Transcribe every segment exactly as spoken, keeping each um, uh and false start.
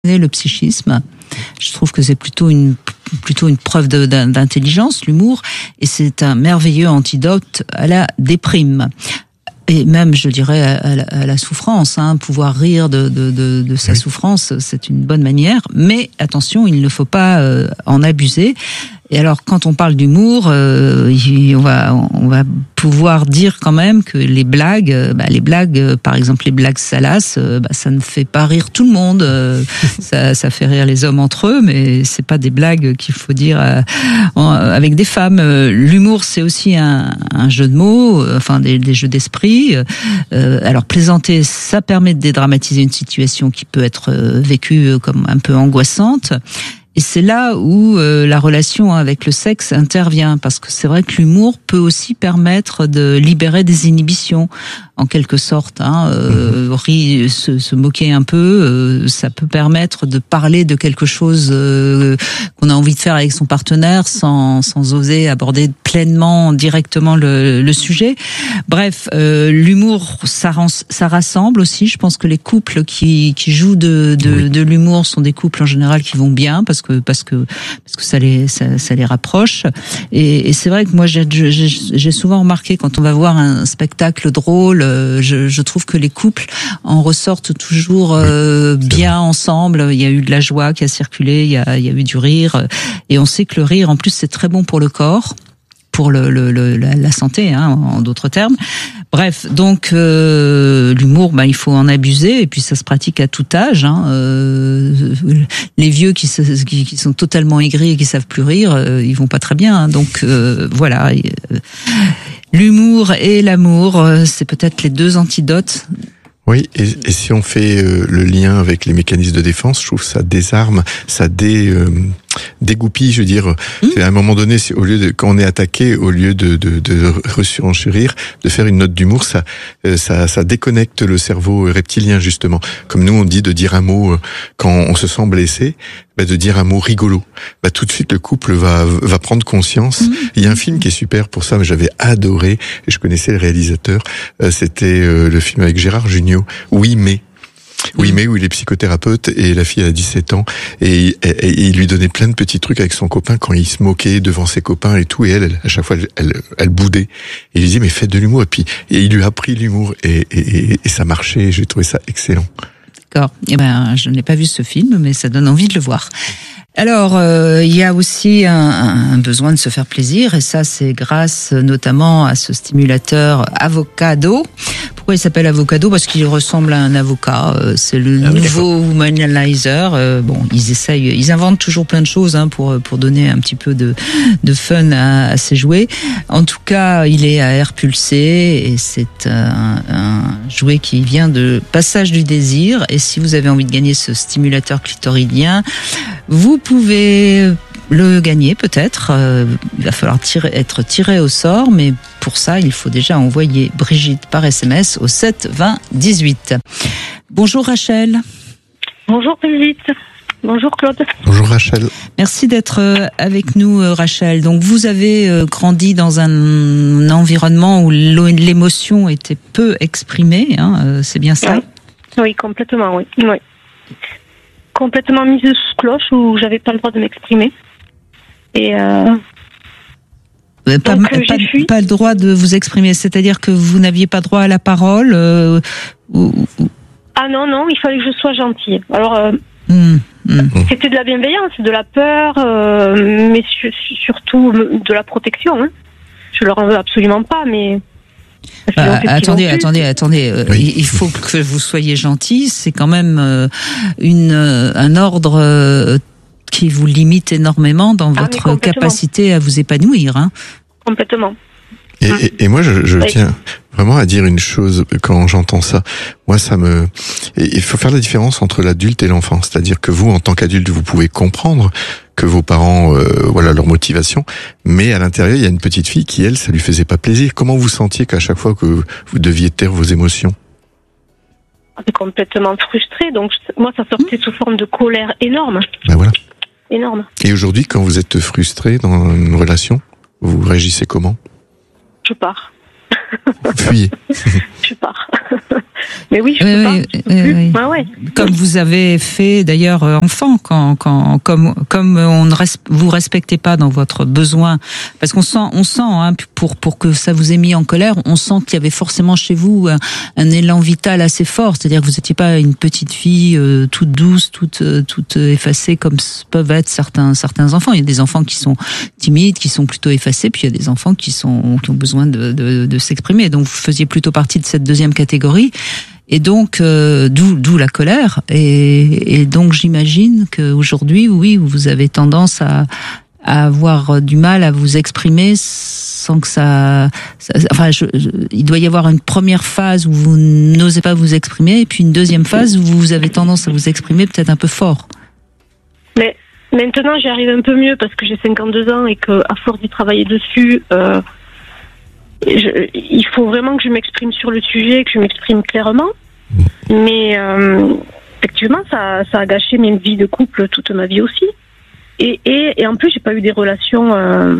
le psychisme. Je trouve que c'est plutôt une plutôt une preuve de, d'intelligence, l'humour, et c'est un merveilleux antidote à la déprime. Et même, je dirais, à la, à la souffrance. Hein. Pouvoir rire de, de, de, de sa oui. souffrance, c'est une bonne manière. Mais attention, il ne faut pas euh, en abuser. Et alors, quand on parle d'humour, euh, on va on va pouvoir dire quand même que les blagues, bah, les blagues, par exemple les blagues salaces, bah, ça ne fait pas rire tout le monde. ça, ça fait rire les hommes entre eux, mais c'est pas des blagues qu'il faut dire euh, en, avec des femmes. L'humour, c'est aussi un, un jeu de mots, enfin des, des jeux d'esprit. Euh, alors plaisanter, ça permet de dédramatiser une situation qui peut être vécue comme un peu angoissante. Et c'est là où euh, la relation avec le sexe intervient, parce que c'est vrai que l'humour peut aussi permettre de libérer des inhibitions, en quelque sorte. Hein, euh, rire, se, se moquer un peu, euh, ça peut permettre de parler de quelque chose euh, qu'on a envie de faire avec son partenaire, sans, sans oser aborder pleinement, directement le, le sujet. Bref, euh, l'humour, ça, ça rassemble aussi. Je pense que les couples qui, qui jouent de, de, oui. de l'humour sont des couples en général qui vont bien, parce que parce que parce que ça les ça, ça les rapproche. Et, et c'est vrai que moi j'ai, j'ai j'ai souvent remarqué, quand on va voir un spectacle drôle, je, je trouve que les couples en ressortent toujours euh, oui, bien vrai. ensemble. Il y a eu de la joie qui a circulé, il y a il y a eu du rire, et on sait que le rire en plus c'est très bon pour le corps, pour le, le, le la, la santé, hein, en d'autres termes. Bref, donc euh, l'humour, bah, il faut en abuser, et puis ça se pratique à tout âge. Hein. Euh, les vieux qui, se, qui, qui sont totalement aigris et qui savent plus rire, euh, ils vont pas très bien. Hein. Donc euh, voilà, et, euh, l'humour et l'amour, euh, c'est peut-être les deux antidotes. Oui, et, et si on fait euh, le lien avec les mécanismes de défense, je trouve que ça désarme, ça dé, euh, dégoupille, je veux dire. Mmh. À un moment donné, au lieu de, quand on est attaqué, au lieu de, de, de resurenchérir, de faire une note d'humour, ça, euh, ça, ça déconnecte le cerveau reptilien, justement. Comme nous, on dit de dire un mot euh, quand on se sent blessé, bah, de dire un mot rigolo. Bah, tout de suite, le couple va, va prendre conscience. Mmh. Il y a un film qui est super pour ça, mais j'avais adoré, et je connaissais le réalisateur. Euh, c'était euh, le film avec Gérard Jugnot, Oui, mais. Oui, mais où il est psychothérapeute, et la fille a dix-sept ans, et, et, et il lui donnait plein de petits trucs avec son copain quand il se moquait devant ses copains et tout, et elle, elle à chaque fois, elle, elle, elle boudait. Et il lui disait, mais faites de l'humour. Et puis, et il lui a appris l'humour, et, et, et ça marchait. J'ai trouvé ça excellent. D'accord. Eh ben, je n'ai pas vu ce film, mais ça donne envie de le voir. Alors, euh, il y a aussi un, un besoin de se faire plaisir, et ça, c'est grâce notamment à ce stimulateur Avocado. Pourquoi il s'appelle Avocado ? Parce qu'il ressemble à un avocat. C'est le ah oui, nouveau Womanizer. Euh, bon, ils essayent, ils inventent toujours plein de choses hein, pour pour donner un petit peu de de fun à, à ces jouets. En tout cas, il est à air pulsé, et c'est un, un jouet qui vient de Passage du Désir. Et si vous avez envie de gagner ce stimulateur clitoridien, vous pouvez le gagner peut-être. Euh, il va falloir tirer, être tiré au sort, mais pour ça, il faut déjà envoyer Brigitte par S M S au sept vingt dix-huit. Bonjour Rachel. Bonjour Brigitte. Bonjour Claude. Bonjour Rachel. Merci d'être avec nous Rachel. Donc vous avez grandi dans un environnement où l'émotion était peu exprimée, hein, c'est bien ça ? Oui, oui complètement, oui. oui. Complètement mise sous cloche, où j'avais pas le droit de m'exprimer. Et euh... Pas, Donc, pas, fui. pas le droit de vous exprimer, c'est-à-dire que vous n'aviez pas droit à la parole euh, ou, ou... Ah non, non, il fallait que je sois gentille. Alors, euh, mmh, mmh. c'était de la bienveillance, de la peur, euh, mais su- surtout de la protection. Hein. Je leur en veux absolument pas, mais... Euh, attendez, attendez, attendez. Euh, oui. Il faut que vous soyez gentil. C'est quand même euh, une euh, un ordre euh, qui vous limite énormément dans ah, votre capacité à vous épanouir. Hein. Complètement. Et, et, et moi, je, je oui. tiens vraiment à dire une chose quand j'entends ça. Moi, ça me... Et il faut faire la différence entre l'adulte et l'enfant. C'est-à-dire que vous, en tant qu'adulte, vous pouvez comprendre que vos parents, euh, voilà leur motivation, mais à l'intérieur, il y a une petite fille qui, elle, ça lui faisait pas plaisir. Comment vous sentiez qu'à chaque fois que vous deviez taire vos émotions ? Complètement frustrée. Donc, moi, ça sortait mmh. sous forme de colère énorme. Ben voilà. Énorme. Et aujourd'hui, quand vous êtes frustré dans une relation, vous réagissez comment ? Je pars. Fuyez. Je pars. Mais oui, je oui, peux oui, pas. Je peux oui, plus. oui. Ah ouais. Comme vous avez fait d'ailleurs euh, enfant, quand, quand, comme, comme on ne res, vous respectez pas dans votre besoin, parce qu'on sent, on sent, hein, pour pour que ça vous ait mis en colère, on sent qu'il y avait forcément chez vous un, un élan vital assez fort, c'est-à-dire que vous n'étiez pas une petite fille euh, toute douce, toute euh, toute effacée comme peuvent être certains certains enfants. Il y a des enfants qui sont timides, qui sont plutôt effacés, puis il y a des enfants qui sont qui ont besoin de de, de s'exprimer. Donc vous faisiez plutôt partie de cette deuxième catégorie. Et donc, euh, d'où, d'où la colère. Et, et donc, j'imagine qu'aujourd'hui, oui, vous avez tendance à, à avoir du mal à vous exprimer sans que ça... ça enfin, je, je, il doit y avoir une première phase où vous n'osez pas vous exprimer, et puis une deuxième phase où vous avez tendance à vous exprimer peut-être un peu fort. Mais maintenant, j'y arrive un peu mieux parce que j'ai cinquante-deux ans et que, à force d'y travailler dessus... Euh, Je, il faut vraiment que je m'exprime sur le sujet, que je m'exprime clairement. Mais euh, effectivement, ça, ça a gâché mes vies de couple toute ma vie aussi. Et, et, et en plus, j'ai pas eu des relations euh,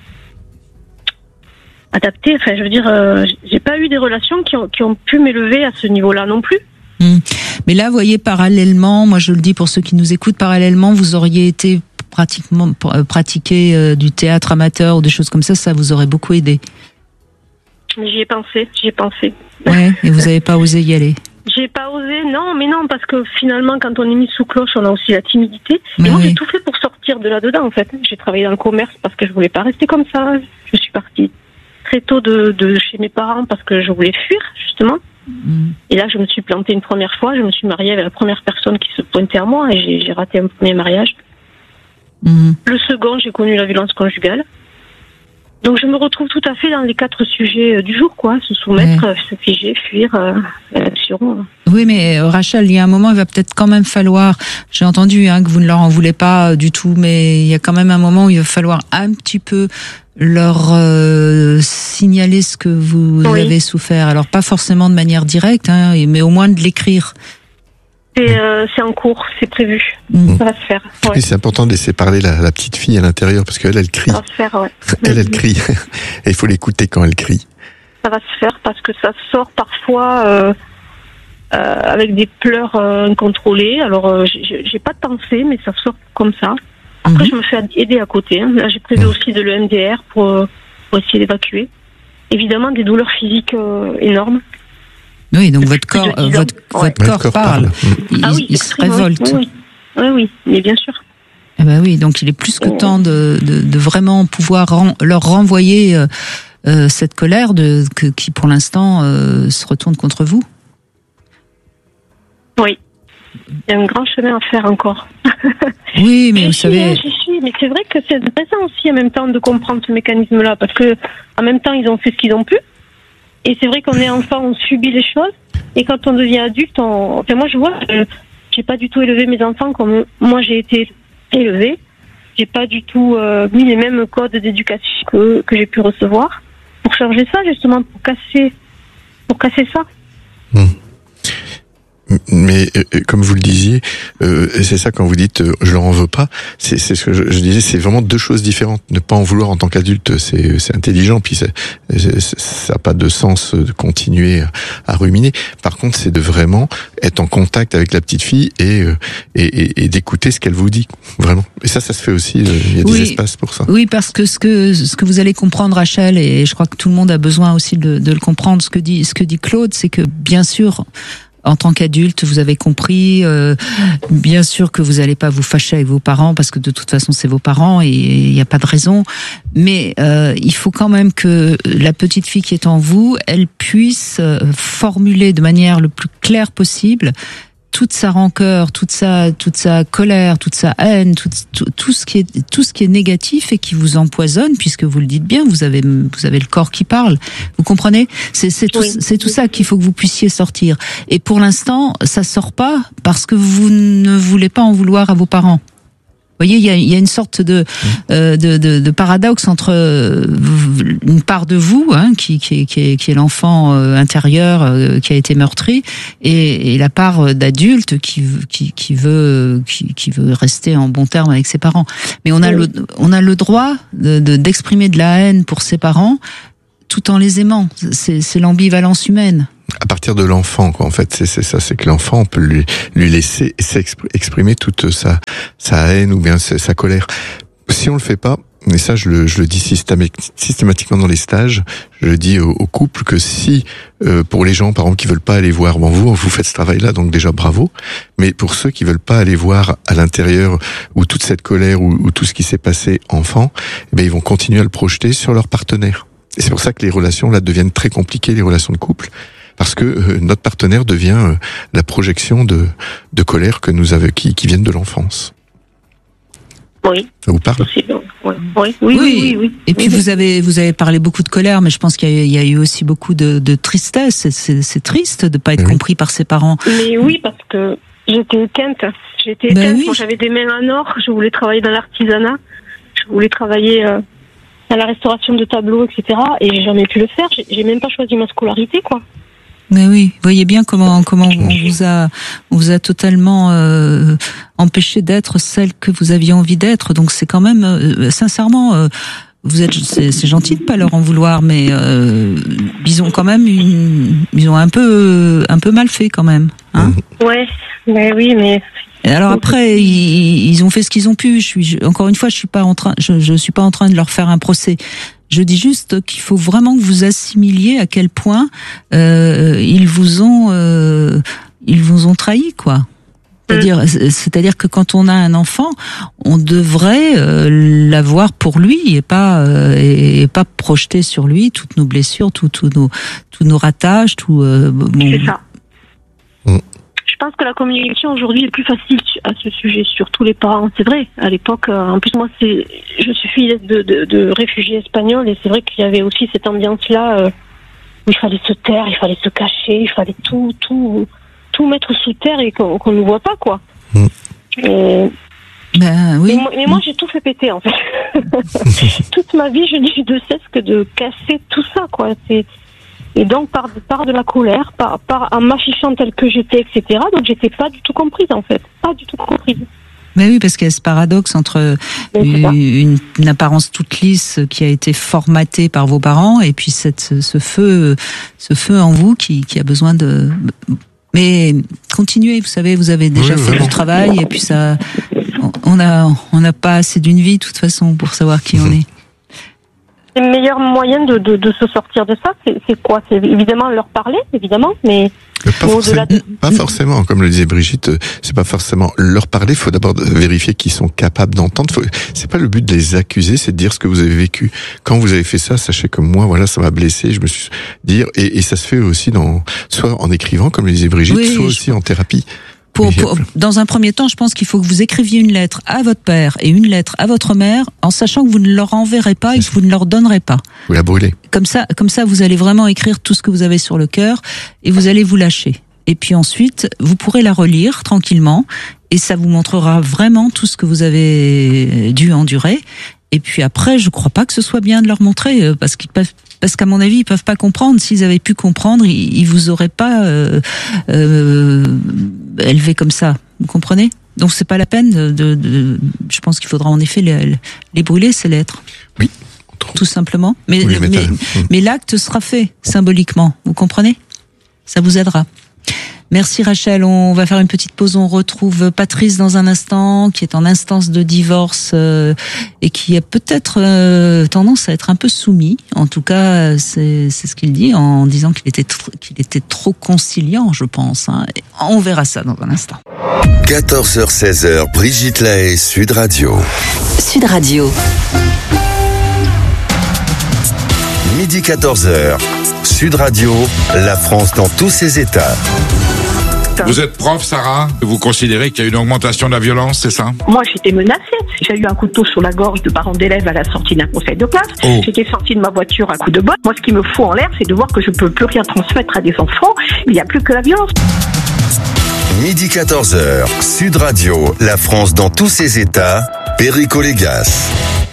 adaptées. Enfin, je veux dire, euh, j'ai pas eu des relations qui ont, qui ont pu m'élever à ce niveau-là non plus. Mmh. Mais là, vous voyez, parallèlement, moi je le dis pour ceux qui nous écoutent, parallèlement, vous auriez été pratiquement pratiquer euh, du théâtre amateur ou des choses comme ça, ça vous aurait beaucoup aidé. J'y ai pensé, j'y ai pensé. Ouais, et vous n'avez pas osé y aller. J'ai pas osé, non, mais non, parce que finalement, quand on est mis sous cloche, on a aussi la timidité. Mais et moi, oui. j'ai tout fait pour sortir de là-dedans, en fait. J'ai travaillé dans le commerce parce que je voulais pas rester comme ça. Je suis partie très tôt de, de chez mes parents parce que je voulais fuir, justement. Mmh. Et là, je me suis plantée une première fois. Je me suis mariée avec la première personne qui se pointait à moi et j'ai, j'ai raté un premier mariage. Mmh. Le second, j'ai connu la violence conjugale. Donc je me retrouve tout à fait dans les quatre sujets du jour, quoi. Se soumettre, ouais. Se figer, fuir, euh, sur... Oui, mais Rachel, il y a un moment, il va peut-être quand même falloir... J'ai entendu hein, que vous ne leur en voulez pas du tout, mais il y a quand même un moment où il va falloir un petit peu leur euh, signaler ce que vous oui. avez souffert. Alors pas forcément de manière directe, hein, mais au moins de l'écrire. C'est, euh, c'est en cours, c'est prévu. Mmh. Ça va se faire. Ouais. Et c'est important de laisser parler la, la petite fille à l'intérieur parce qu'elle, elle crie. Ça va se faire, ouais. Elle, elle crie. Et il faut l'écouter quand elle crie. Ça va se faire parce que ça sort parfois euh, euh, avec des pleurs euh, incontrôlées. Alors, euh, j'ai, j'ai pas de pensée, mais ça sort comme ça. Après, mmh. je me fais aider à côté. Hein. Là, j'ai prévu mmh. aussi de l'E M D R pour, pour essayer d'évacuer. Évidemment, des douleurs physiques euh, énormes. Oui, donc votre corps, euh, votre, ouais. votre corps, corps parle. parle. Il, ah oui, il se révolte. Oui, oui, oui, mais bien sûr. Eh ben oui, donc il est plus que temps de, de, de vraiment pouvoir ren, leur renvoyer euh, euh, cette colère de, que, qui, pour l'instant, euh, se retourne contre vous. Oui. Il y a un grand chemin à faire encore. Oui, mais vous suis, savez... Je suis, mais c'est vrai que c'est intéressant aussi en même temps de comprendre ce mécanisme-là, parce que en même temps, ils ont fait ce qu'ils ont pu. Et c'est vrai qu'on est enfant, on subit les choses. Et quand on devient adulte, on... enfin, moi je vois, euh, j'ai pas du tout élevé mes enfants comme moi j'ai été élevée. J'ai pas du tout euh, mis les mêmes codes d'éducation que, que j'ai pu recevoir. Pour changer ça, justement, pour casser, pour casser ça. Mmh. Mais euh, comme vous le disiez, euh, c'est ça quand vous dites euh, je leur en veux pas, c'est, c'est ce que je, je disais, c'est vraiment deux choses différentes. Ne pas en vouloir en tant qu'adulte, c'est, c'est intelligent, puis c'est, c'est, ça n'a pas de sens de continuer à, à ruminer. Par contre, c'est de vraiment être en contact avec la petite fille et euh, et, et, et d'écouter ce qu'elle vous dit, vraiment. Et ça, ça se fait aussi. Euh, il y a des oui, espaces pour ça. Oui, parce que ce que ce que vous allez comprendre, Rachel, et je crois que tout le monde a besoin aussi de, de le comprendre. Ce que dit ce que dit Claude, c'est que bien sûr. En tant qu'adulte, vous avez compris, euh, bien sûr que vous n'allez pas vous fâcher avec vos parents parce que de toute façon c'est vos parents et il n'y a pas de raison. Mais euh, il faut quand même que la petite fille qui est en vous, elle puisse formuler de manière le plus claire possible toute sa rancœur, toute sa, toute sa colère, toute sa haine, tout, tout, tout ce qui est, tout ce qui est négatif et qui vous empoisonne, puisque vous le dites bien, vous avez, vous avez le corps qui parle. Vous comprenez? C'est, c'est tout, oui. c'est tout ça qu'il faut que vous puissiez sortir. Et pour l'instant, ça sort pas parce que vous ne voulez pas en vouloir à vos parents. Vous voyez, il y a, il y a une sorte de, euh, de, de, de paradoxe entre euh, une part de vous, hein, qui, qui, est, qui, est, qui est l'enfant euh, intérieur euh, qui a été meurtri, et, et la part d'adulte qui, qui, qui veut, qui, qui veut rester en bon terme avec ses parents. Mais on a le, on a le droit de, de, d'exprimer de la haine pour ses parents, tout en les aimant. C'est, c'est l'ambivalence humaine. à partir de l'enfant, quoi. En fait, c'est, c'est ça, c'est que l'enfant, on peut lui, lui laisser exprimer toute sa, sa haine ou bien sa, sa colère. Si on le fait pas, et ça, je le, je le dis systématiquement dans les stages, je le dis aux, aux couples que si, euh, pour les gens, par exemple, qui veulent pas aller voir, bon, vous, vous faites ce travail-là, donc déjà bravo, mais pour ceux qui veulent pas aller voir à l'intérieur, où toute cette colère, ou, ou tout ce qui s'est passé enfant, eh bien, ils vont continuer à le projeter sur leur partenaire. Et c'est pour ça que les relations, là, deviennent très compliquées, les relations de couple, parce que euh, notre partenaire devient euh, la projection de, de colère que nous avons, qui, qui viennent de l'enfance. Oui. Ça vous parle ? Oui, oui, oui, oui, oui, oui. Et puis oui. vous avez vous avez parlé beaucoup de colère, mais je pense qu'il y a, il y a eu aussi beaucoup de, de tristesse. C'est, c'est, c'est triste de pas être oui. compris par ses parents. Mais oui, parce que j'étais éteinte. J'étais Ben éteinte. oui. Moi, j'avais des mains en or. Je voulais travailler dans l'artisanat. Je voulais travailler euh, à la restauration de tableaux, et cetera. Et j'ai jamais pu le faire. J'ai, j'ai même pas choisi ma scolarité, quoi. Mais oui, vous voyez bien comment comment on vous a on vous a totalement euh, empêché d'être celle que vous aviez envie d'être. Donc c'est quand même euh, sincèrement euh, vous êtes c'est, c'est gentil de pas leur en vouloir, mais euh, ils ont quand même une, ils ont un peu un peu mal fait quand même. Hein Ouais, mais oui, mais. Et alors après, ils, ils ont fait ce qu'ils ont pu. Je suis je, encore une fois, je suis pas en train, je, je suis pas en train de leur faire un procès. Je dis juste qu'il faut vraiment que vous assimiliez à quel point euh, ils vous ont, euh, ils vous ont trahi, quoi. C'est-à-dire, mmh. c'est-à-dire que quand on a un enfant, on devrait euh, l'avoir pour lui et pas euh, et pas projeter sur lui toutes nos blessures, tous tous nos tous nos ratages, tout. Euh, bon. C'est ça. Mmh. Je pense que la communication aujourd'hui est plus facile à ce sujet sur tous les parents. C'est vrai, à l'époque, en plus moi, c'est, je suis fille de, de, de réfugiés espagnols et c'est vrai qu'il y avait aussi cette ambiance-là euh, où il fallait se taire, il fallait se cacher, il fallait tout, tout, tout mettre sous terre et qu'on, qu'on ne voit pas, quoi. Mmh. Et, ben oui. Mais moi, mais moi, j'ai tout fait péter, en fait. Toute ma vie, je n'ai eu de cesse que de casser tout ça, quoi. C'est Et donc, par, par de la colère, par, par, en m'affichant telle que j'étais, et cetera. Donc, j'étais pas du tout comprise, en fait. Pas du tout comprise. Mais oui, parce qu'il y a ce paradoxe entre une, une, une apparence toute lisse qui a été formatée par vos parents et puis cette, ce, ce feu, ce feu en vous qui, qui a besoin de... Mais continuez, vous savez, vous avez déjà oui, fait vraiment. Du travail et puis ça, on a, on n'a pas assez d'une vie, de toute façon, pour savoir qui on est. Le meilleur moyen de, de, de se sortir de ça, c'est, c'est quoi ? C'est évidemment leur parler, évidemment, mais, mais pas, forcément, de... pas forcément, comme le disait Brigitte, c'est pas forcément leur parler, il faut d'abord vérifier qu'ils sont capables d'entendre. Faut, c'est pas le but de les accuser, c'est de dire ce que vous avez vécu. Quand vous avez fait ça, sachez que moi, voilà, ça m'a blessé, je me suis dire, et, et ça se fait aussi dans, soit en écrivant, comme le disait Brigitte, oui, soit je... aussi en thérapie. Pour, pour, dans un premier temps, je pense qu'il faut que vous écriviez une lettre à votre père et une lettre à votre mère, en sachant que vous ne leur enverrez pas et que vous ne leur donnerez pas. Vous la brûlez. Comme ça, comme ça, vous allez vraiment écrire tout ce que vous avez sur le cœur et vous allez vous lâcher. Et puis ensuite, vous pourrez la relire tranquillement et ça vous montrera vraiment tout ce que vous avez dû endurer. Et puis après, je crois pas que ce soit bien de leur montrer, parce qu'ils peuvent, parce qu'à mon avis, ils peuvent pas comprendre. S'ils avaient pu comprendre, ils, ils vous auraient pas euh, euh, élevé comme ça. Vous comprenez ? Donc c'est pas la peine de, de, de. Je pense qu'il faudra en effet les, les brûler, ces lettres. Oui. Tout simplement. Mais, oui, mais, mais, mais l'acte sera fait symboliquement. Vous comprenez ? Ça vous aidera. Merci Rachel, on va faire une petite pause, on retrouve Patrice dans un instant, qui est en instance de divorce euh, et qui a peut-être euh, tendance à être un peu soumis. En tout cas, c'est, c'est ce qu'il dit en disant qu'il était, tr- qu'il était trop conciliant, je pense. Hein. On verra ça dans un instant. quatorze heures seize heures, Brigitte Lahaie, Sud Radio. Sud Radio. Midi quatorze heures, Sud Radio, la France dans tous ses états. Vous êtes prof, Sarah. Vous considérez qu'il y a une augmentation de la violence, c'est ça ? Moi, j'étais menacée. J'ai eu un couteau sur la gorge de parents d'élèves à la sortie d'un conseil de classe. Oh. J'étais sortie de ma voiture à coups de botte. Moi, ce qui me fout en l'air, c'est de voir que je ne peux plus rien transmettre à des enfants. Il n'y a plus que la violence. Midi quatorze heures, Sud Radio, la France dans tous ses états, Perico Légas.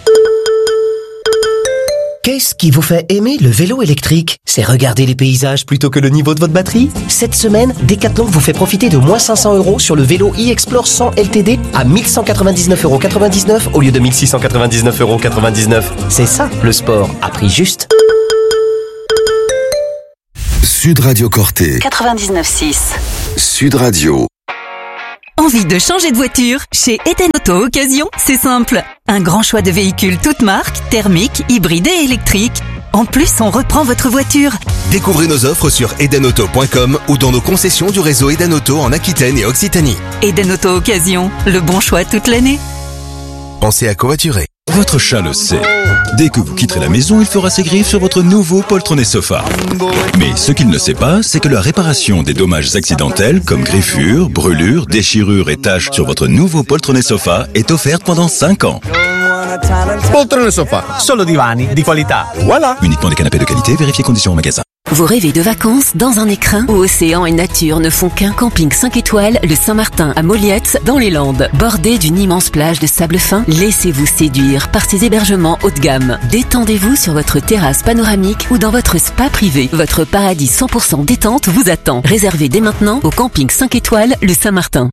Qu'est-ce qui vous fait aimer le vélo électrique ? C'est regarder les paysages plutôt que le niveau de votre batterie ? Cette semaine, Decathlon vous fait profiter de moins cinq cents euros sur le vélo e-Explore cent L T D à mille cent quatre-vingt-dix-neuf euros quatre-vingt-dix-neuf au lieu de mille six cent quatre-vingt-dix-neuf euros quatre-vingt-dix-neuf. C'est ça, le sport, à prix juste. Sud Radio Corté. quatre-vingt-dix-neuf six. Sud Radio. Envie de changer de voiture? Chez Eden Auto Occasion, c'est simple. Un grand choix de véhicules toutes marques, thermiques, hybrides et électriques. En plus, on reprend votre voiture. Découvrez nos offres sur eden auto point com ou dans nos concessions du réseau Eden Auto en Aquitaine et Occitanie. Eden Auto Occasion, le bon choix toute l'année. Pensez à covoiturer. Votre chat le sait. Dès que vous quitterez la maison, il fera ses griffes sur votre nouveau poltronné sofa. Mais ce qu'il ne sait pas, c'est que la réparation des dommages accidentels, comme griffures, brûlures, déchirures et taches sur votre nouveau poltronné sofa est offerte pendant cinq ans. Poltrone sofa, solo divani di qualità. Voilà. Uniquement des canapés de qualité, vérifiez conditions en magasin. Vous rêvez de vacances dans un écrin où océan et nature ne font qu'un? Camping cinq étoiles, le Saint-Martin à Moliette, dans les Landes. Bordé d'une immense plage de sable fin, laissez-vous séduire par ces hébergements haut de gamme. Détendez-vous sur votre terrasse panoramique ou dans votre spa privé. Votre paradis cent pour cent détente vous attend. Réservez dès maintenant au Camping cinq étoiles, le Saint-Martin.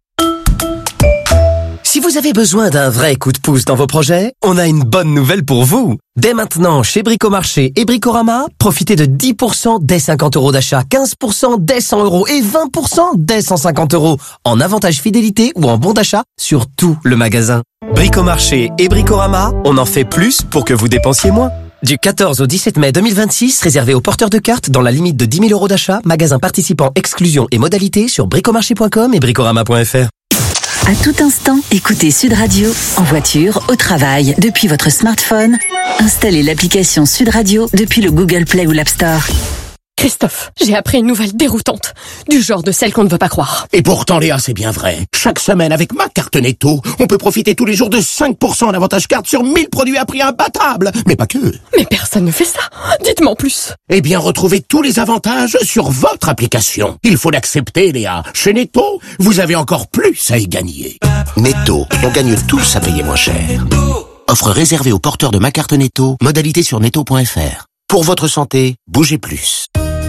Si vous avez besoin d'un vrai coup de pouce dans vos projets, on a une bonne nouvelle pour vous. Dès maintenant, chez Bricomarché et Bricorama, profitez de dix pour cent dès cinquante euros d'achat, quinze pour cent dès cent euros et vingt pour cent dès cent cinquante euros en avantage fidélité ou en bon d'achat sur tout le magasin. Bricomarché et Bricorama, on en fait plus pour que vous dépensiez moins. Du quatorze au dix-sept mai deux mille vingt-six, réservé aux porteurs de cartes dans la limite de dix mille euros d'achat, magasin participant, exclusion et modalités sur bricomarché point com et bricorama point f r. À tout instant, écoutez Sud Radio, en voiture, au travail, depuis votre smartphone. Installez l'application Sud Radio depuis le Google Play ou l'App Store. Christophe, j'ai appris une nouvelle déroutante, du genre de celle qu'on ne veut pas croire. Et pourtant, Léa, c'est bien vrai. Chaque semaine, avec ma carte Netto, on peut profiter tous les jours de cinq pour cent d'avantage carte sur mille produits à prix imbattable. Mais pas que. Mais personne ne fait ça. Dites-moi en plus. Eh bien, retrouvez tous les avantages sur votre application. Il faut l'accepter, Léa. Chez Netto, vous avez encore plus à y gagner. Netto, on gagne tous à payer moins cher. Offre réservée aux porteurs de ma carte Netto, modalité sur netto point f r. Pour votre santé, bougez plus.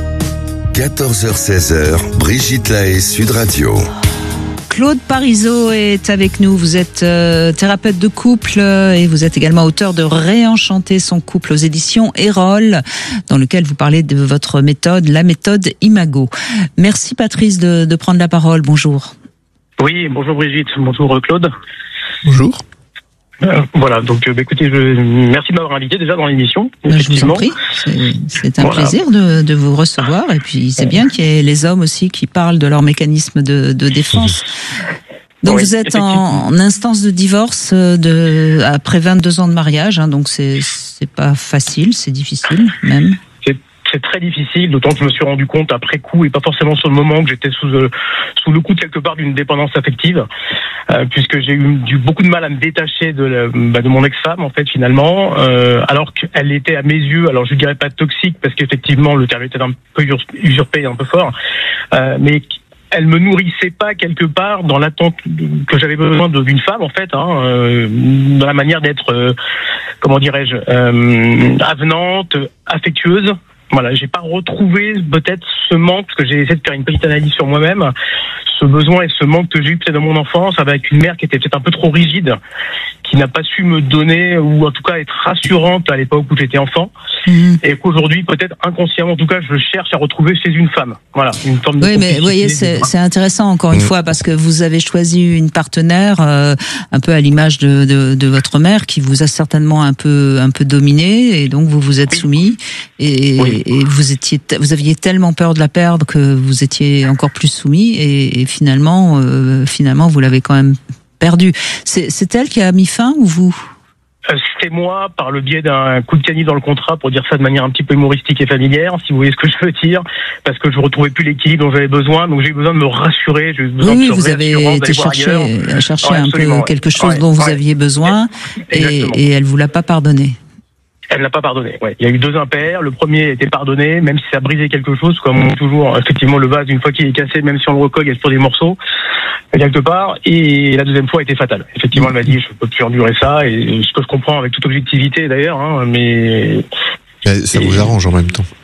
quatorze heures seize, Brigitte Lahaie, Sud Radio. Claude Parisot est avec nous. Vous êtes euh, thérapeute de couple euh, et vous êtes également auteur de Réenchanter son couple aux éditions Erol, dans lequel vous parlez de votre méthode, la méthode Imago. Merci Patrice de, de prendre la parole. Bonjour. Oui, bonjour Brigitte. Bonjour Claude. Bonjour. Euh, voilà, donc euh, bah, écoutez, je, merci de m'avoir invité déjà dans l'émission. Je vous en prie, c'est, c'est un voilà. plaisir de, de vous recevoir. Et puis c'est bien qu'il y ait les hommes aussi qui parlent de leur mécanisme de, de défense. Donc oui, vous êtes en, en instance de divorce de, après vingt-deux ans de mariage, hein, donc c'est, c'est pas facile, c'est difficile même. C'est très difficile, d'autant que je me suis rendu compte après coup et pas forcément sur le moment que j'étais sous euh, sous le coup de quelque part d'une dépendance affective, euh, puisque j'ai eu du, beaucoup de mal à me détacher de, la, bah, de mon ex-femme en fait finalement, euh, alors qu'elle était à mes yeux, alors je dirais pas toxique parce qu'effectivement le terme était un peu usurpé, un peu fort, euh, mais elle me nourrissait pas quelque part dans l'attente que j'avais besoin d'une femme en fait, hein, euh, dans la manière d'être, euh, comment dirais-je, euh, avenante, affectueuse. Voilà, j'ai pas retrouvé peut-être ce manque, parce que j'ai essayé de faire une petite analyse sur moi-même, ce besoin et ce manque que j'ai eu peut-être dans mon enfance avec une mère qui était peut-être un peu trop rigide, qui n'a pas su me donner, ou en tout cas être rassurante à l'époque où j'étais enfant, mmh. et qu'aujourd'hui peut-être inconsciemment, en tout cas, je cherche à retrouver chez une femme. Voilà, une forme de. Oui, mais vous voyez, c'est, c'est intéressant encore une mmh. fois parce que vous avez choisi une partenaire euh, un peu à l'image de, de, de votre mère qui vous a certainement un peu un peu dominé et donc vous vous êtes soumis et, oui. et vous étiez vous aviez tellement peur de la perdre que vous étiez encore plus soumis et, et finalement euh, finalement vous l'avez quand même perdu. C'est, c'est elle qui a mis fin ou vous? C'était moi, par le biais d'un coup de canif dans le contrat, pour dire ça de manière un petit peu humoristique et familière, si vous voyez ce que je veux dire, parce que je ne retrouvais plus l'équilibre dont j'avais besoin, donc j'ai eu besoin de me rassurer, j'ai eu besoin oui, de vous avez été chercher, chercher ouais, un peu quelque chose ouais, dont vous ouais, aviez besoin, et, et elle ne vous l'a pas pardonné. Elle n'a pas pardonné. Ouais. Il y a eu deux impairs. Le premier était pardonné, même si ça a brisé quelque chose, comme on dit toujours, effectivement, le vase, une fois qu'il est cassé, même si on le recolle, il y a toujours des morceaux, quelque part. Et la deuxième fois a été fatale. Effectivement, elle m'a dit, je peux plus endurer ça, et ce que je comprends avec toute objectivité, d'ailleurs, hein, mais... mais ça et... vous arrange en même temps.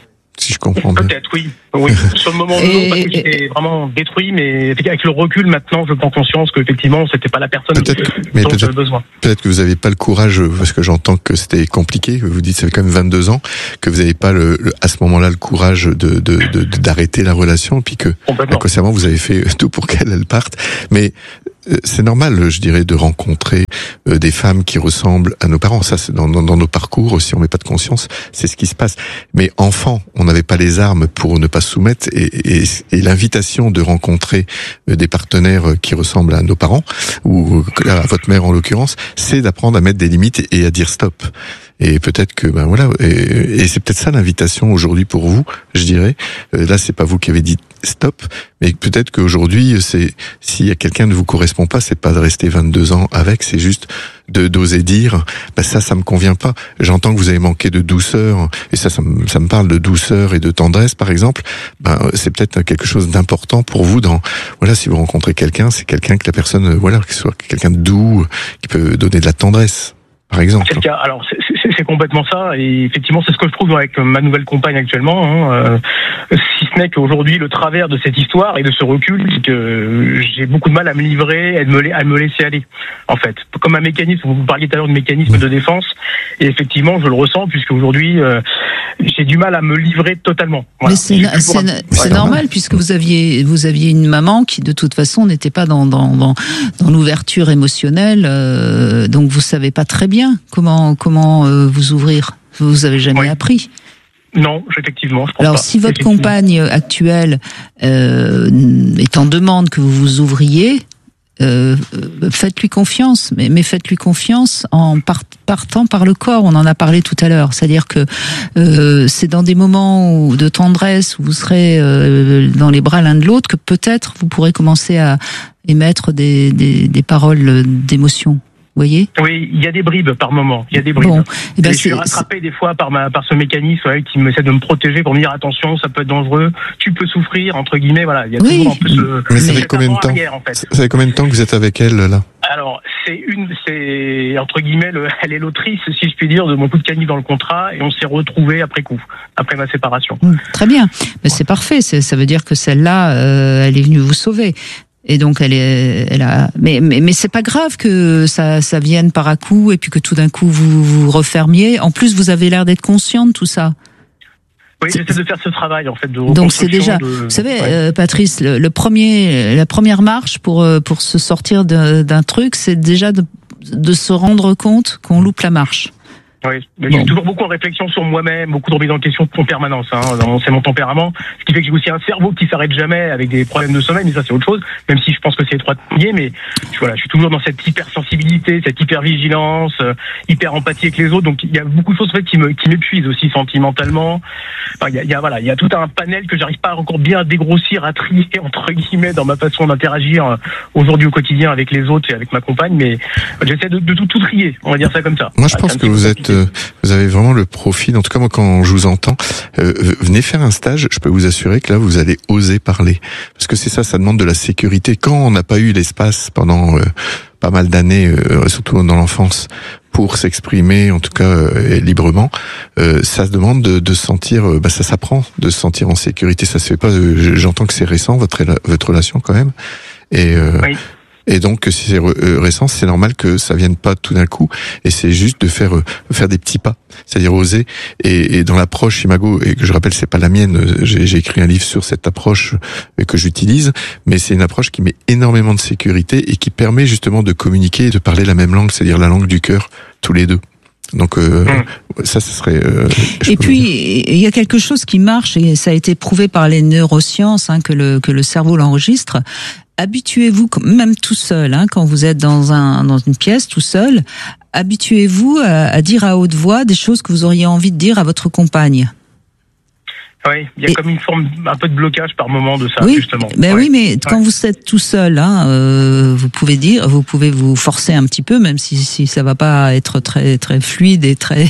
si je comprends bien. Peut-être, oui. oui. Sur le moment, non, parce que j'étais vraiment détruit, mais avec le recul, maintenant, je prends conscience qu'effectivement, c'était pas la personne dont j'avais besoin. Peut-être que vous n'avez pas le courage, parce que j'entends que c'était compliqué, vous dites, ça fait quand même vingt-deux ans, que vous n'avez pas le, le, à ce moment-là le courage de, de, de, de d'arrêter la relation, puis que, inconsciemment, vous avez fait tout pour qu'elle, elle parte. Mais, c'est normal, je dirais, de rencontrer euh, des femmes qui ressemblent à nos parents. Ça, c'est dans, dans, dans nos parcours, si on met pas de conscience, c'est ce qui se passe. Mais enfant, on n'avait pas les armes pour ne pas se soumettre, et, et, et l'invitation de rencontrer euh, des partenaires qui ressemblent à nos parents, ou à votre mère en l'occurrence, c'est d'apprendre à mettre des limites et à dire stop. Et peut-être que ben voilà, et, et c'est peut-être ça l'invitation aujourd'hui pour vous, je dirais. Euh, là, c'est pas vous qui avez dit stop, mais peut-être qu'aujourd'hui, c'est s'il y a quelqu'un qui ne vous correspond pas, c'est pas de rester vingt-deux ans avec, c'est juste de d'oser dire, ben ça, ça me convient pas. J'entends que vous avez manqué de douceur, et ça, ça me, ça me parle de douceur et de tendresse, par exemple. Ben c'est peut-être quelque chose d'important pour vous dans, voilà, si vous rencontrez quelqu'un, c'est quelqu'un que la personne, voilà, que ce soit quelqu'un de doux, qui peut donner de la tendresse, par exemple. C'est le cas. Alors, c'est, c'est, c'est complètement ça, et effectivement, c'est ce que je trouve avec ma nouvelle compagne actuellement, hein, euh, si ce n'est qu'aujourd'hui, le travers de cette histoire et de ce recul, c'est que j'ai beaucoup de mal à me livrer, à me, à me laisser aller, en fait. Comme un mécanisme, vous parliez tout à l'heure de mécanisme de défense, et effectivement, je le ressens, puisque aujourd'hui, euh, j'ai du mal à me livrer totalement. Voilà. Mais c'est, c'est, un... c'est ouais, normal, puisque vous aviez, vous aviez une maman qui, de toute façon, n'était pas dans, dans, dans, dans l'ouverture émotionnelle, euh, donc vous savez pas très bien comment, comment euh, vous ouvrir. Vous avez jamais oui. appris. Non, effectivement. Je pense Alors, pas. si votre compagne actuelle euh, est en demande que vous vous ouvriez, euh, faites-lui confiance, mais, mais faites-lui confiance en part, partant par le corps. On en a parlé tout à l'heure. C'est-à-dire que euh, c'est dans des moments où, de tendresse où vous serez euh, dans les bras l'un de l'autre que peut-être vous pourrez commencer à émettre des, des, des paroles d'émotion. Vous voyez ? Oui, il y a des bribes par moment. Il y a des bribes. Bon, et ben et je suis rattrapé des fois par ma par ce mécanisme ouais, qui essaie de me protéger pour me dire attention, ça peut être dangereux, tu peux souffrir entre guillemets. Voilà, il y a oui. toujours en plus le. Mais ça fait combien de temps arrière, en fait. Ça fait combien de temps que vous êtes avec elle là ? Alors c'est une, c'est entre guillemets, le, elle est l'autrice, si je puis dire, de mon coup de canif dans le contrat, et on s'est retrouvés après coup, après ma séparation. Mmh, très bien, mais c'est parfait. C'est, ça veut dire que celle-là, euh, elle est venue vous sauver. Et donc elle est, elle a, mais mais mais c'est pas grave que ça ça vienne par à coup et puis que tout d'un coup vous vous refermiez. En plus, vous avez l'air d'être conscient de tout ça. Oui, j'essaie de faire ce travail en fait de donc c'est déjà, de... vous savez, ouais. euh, Patrice, le, le premier, la première marche pour pour se sortir de, d'un truc, c'est déjà de de se rendre compte qu'on loupe la marche. Oui, mais bon. J'ai toujours beaucoup de réflexion sur moi-même, beaucoup de remise en question en permanence. Hein, c'est mon tempérament, ce qui fait que j'ai aussi un cerveau qui s'arrête jamais avec des problèmes de sommeil, mais ça c'est autre chose. Même si je pense que c'est étroitement lié, mais voilà, je suis toujours dans cette hypersensibilité, cette hypervigilance, euh, hyper empathie avec les autres. Donc il y a beaucoup de choses en fait qui me qui m'épuisent aussi sentimentalement. Enfin, il y a, il y a voilà, il y a tout un panel que j'arrive pas encore bien à dégrossir, à trier entre guillemets dans ma façon d'interagir euh, aujourd'hui au quotidien avec les autres et avec ma compagne. Mais j'essaie de, de tout, tout trier, on va dire ça comme ça. Moi je pense que vous êtes vous avez vraiment le profil, en tout cas moi quand je vous entends, euh, venez faire un stage, je peux vous assurer que là vous allez oser parler, parce que c'est ça, ça demande de la sécurité. Quand on n'a pas eu l'espace pendant euh, pas mal d'années, euh, surtout dans l'enfance, pour s'exprimer, en tout cas euh, librement, euh, ça se demande de, de sentir, euh, bah ça s'apprend, de se sentir en sécurité. Ça se fait pas. Euh, j'entends que c'est récent votre votre relation quand même, et euh, oui. Et donc, si c'est récent, c'est normal que ça vienne pas tout d'un coup. Et c'est juste de faire faire des petits pas, c'est-à-dire oser. Et, et dans l'approche Imago, et que je rappelle, c'est pas la mienne. J'ai, j'ai écrit un livre sur cette approche que j'utilise, mais c'est une approche qui met énormément de sécurité et qui permet justement de communiquer et de parler la même langue, c'est-à-dire la langue du cœur, tous les deux. Donc euh, mmh. ça, ce serait. Euh, et puis il y a quelque chose qui marche et ça a été prouvé par les neurosciences hein, que le que le cerveau l'enregistre. Habituez-vous, même tout seul, hein, quand vous êtes dans un dans une pièce tout seul, habituez-vous à, à dire à haute voix des choses que vous auriez envie de dire à votre compagne. Oui, il y a et, comme une forme, un peu de blocage par moment de ça, oui, justement. Ben ouais. oui, mais ouais. quand vous êtes tout seul, hein, euh, vous pouvez dire, vous pouvez vous forcer un petit peu, même si si ça va pas être très très fluide et très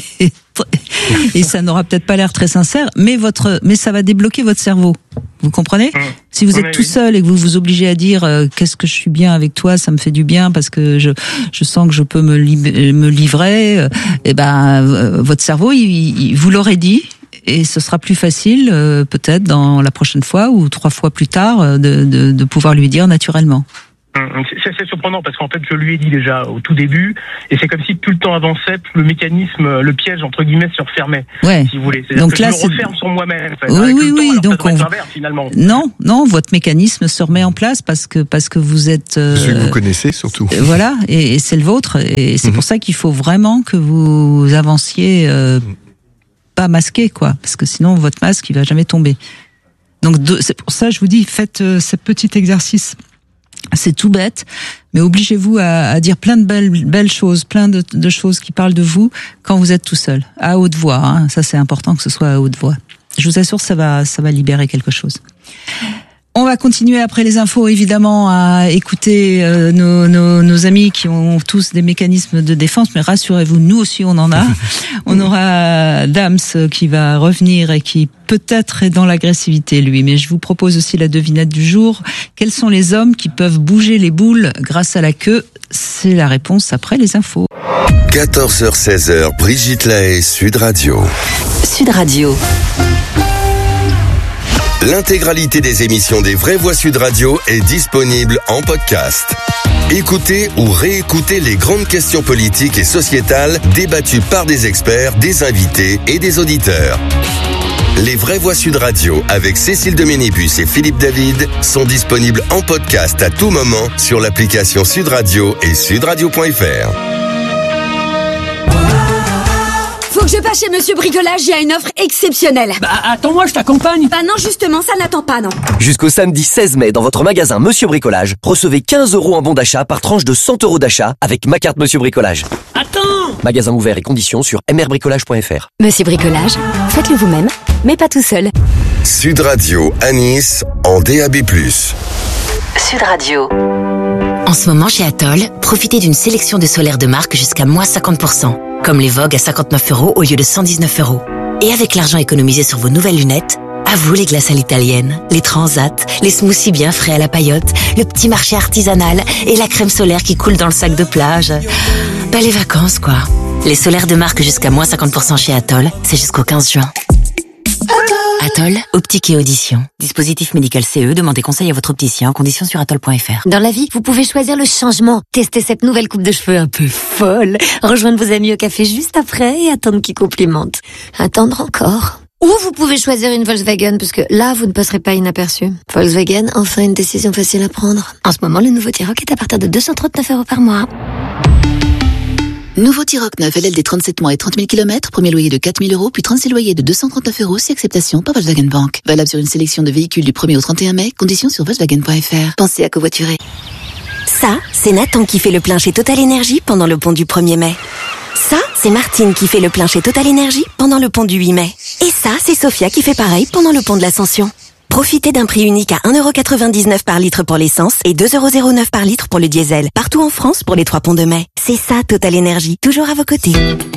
et ça n'aura peut-être pas l'air très sincère, mais votre, mais ça va débloquer votre cerveau. Vous comprenez ? Mmh. Si vous êtes oui, tout oui. seul et que vous vous obligez à dire euh, qu'est-ce que je suis bien avec toi, ça me fait du bien parce que je je sens que je peux me li- me livrer, euh, et ben euh, votre cerveau, il, il vous l'aurait dit. et ce sera plus facile, euh, peut-être dans la prochaine fois ou trois fois plus tard, euh, de, de, de pouvoir lui dire naturellement. C'est assez surprenant parce qu'en fait je lui ai dit déjà au tout début et c'est comme si plus le temps avançait, plus le mécanisme, le piège entre guillemets se refermait. Ouais. Si vous voulez. C'est-à-dire Donc que là, je me c'est... referme sur moi-même. En fait, oui, avec oui, le temps, oui. alors Donc ça on... s'inverse, finalement. Non, non, votre mécanisme se remet en place parce que parce que vous êtes. Euh... Celui que vous connaissez surtout. Voilà, et, et c'est le vôtre, et c'est mm-hmm. pour ça qu'il faut vraiment que vous avanciez euh, pas masqué, quoi, parce que sinon votre masque il va jamais tomber. Donc de... c'est pour ça que je vous dis, faites euh, ce petit exercice. C'est tout bête, mais obligez-vous à, à dire plein de belles, belles choses, plein de, de choses qui parlent de vous quand vous êtes tout seul, à haute voix. Hein. Ça, c'est important que ce soit à haute voix. Je vous assure, ça va, ça va libérer quelque chose. On va continuer après les infos, évidemment, à écouter euh, nos, nos, nos amis qui ont tous des mécanismes de défense, mais rassurez-vous, nous aussi on en a. On aura Dams qui va revenir et qui peut-être est dans l'agressivité, lui. Mais je vous propose aussi la devinette du jour. Quels sont les hommes qui peuvent bouger les boules grâce à la queue? C'est la réponse après les infos. quatorze heures seize heures, Brigitte Lahaie, Sud Radio. Sud Radio. L'intégralité des émissions des Vraies Voix Sud Radio est disponible en podcast. Écoutez ou réécoutez les grandes questions politiques et sociétales débattues par des experts, des invités et des auditeurs. Les Vraies Voix Sud Radio avec Cécile de Ménébus et Philippe David sont disponibles en podcast à tout moment sur l'application Sud Radio et sudradio point f r. Faut que je passe chez Monsieur Bricolage, il y a une offre exceptionnelle. Bah attends-moi, je t'accompagne. Bah non, justement, ça n'attend pas, non. Jusqu'au samedi seize mai, dans votre magasin Monsieur Bricolage, recevez quinze euros en bon d'achat par tranche de cent euros d'achat avec ma carte Monsieur Bricolage. Attends. Magasin ouvert et conditions sur m r bricolage point f r. Monsieur Bricolage, faites-le vous-même, mais pas tout seul. Sud Radio à Nice en D A B plus. Sud Radio. En ce moment, chez Atoll, profitez d'une sélection de solaires de marque jusqu'à moins cinquante pour cent. Comme les Vogue à cinquante-neuf euros au lieu de cent dix-neuf euros. Et avec l'argent économisé sur vos nouvelles lunettes, à vous les glaces à l'italienne, les transats, les smoothies bien frais à la paillote, le petit marché artisanal et la crème solaire qui coule dans le sac de plage. Bah les vacances quoi. Les solaires de marque jusqu'à moins cinquante pour cent chez Atoll, c'est jusqu'au quinze juin. Atoll, optique et audition. Dispositif médical C E, demandez conseil à votre opticien en conditions sur atoll point f r. Dans la vie, vous pouvez choisir le changement. Tester cette nouvelle coupe de cheveux un peu folle. Rejoindre vos amis au café juste après et attendre qu'ils complimentent. Attendre encore. Ou vous pouvez choisir une Volkswagen, parce que là, vous ne passerez pas inaperçu. Volkswagen, enfin une décision facile à prendre. En ce moment, le nouveau T-Roc est à partir de deux cent trente-neuf euros par mois. Nouveau T-Roc neuf, L L D trente-sept mois et trente mille kilomètres, premier loyer de quatre mille euros, puis trente-six loyers de deux cent trente-neuf euros, si acceptation par Volkswagen Bank. Valable sur une sélection de véhicules du premier au trente et un mai, conditions sur volkswagen point f r. Pensez à covoiturer. Ça, c'est Nathan qui fait le plein chez Total Énergie pendant le pont du premier mai. Ça, c'est Martine qui fait le plein chez Total Énergie pendant le pont du huit mai. Et ça, c'est Sophia qui fait pareil pendant le pont de l'Ascension. Profitez d'un prix unique à un euro quatre-vingt-dix-neuf par litre pour l'essence et deux euros zéro neuf par litre pour le diesel. Partout en France pour les trois ponts de mai. C'est ça, Total Énergie. Toujours à vos côtés.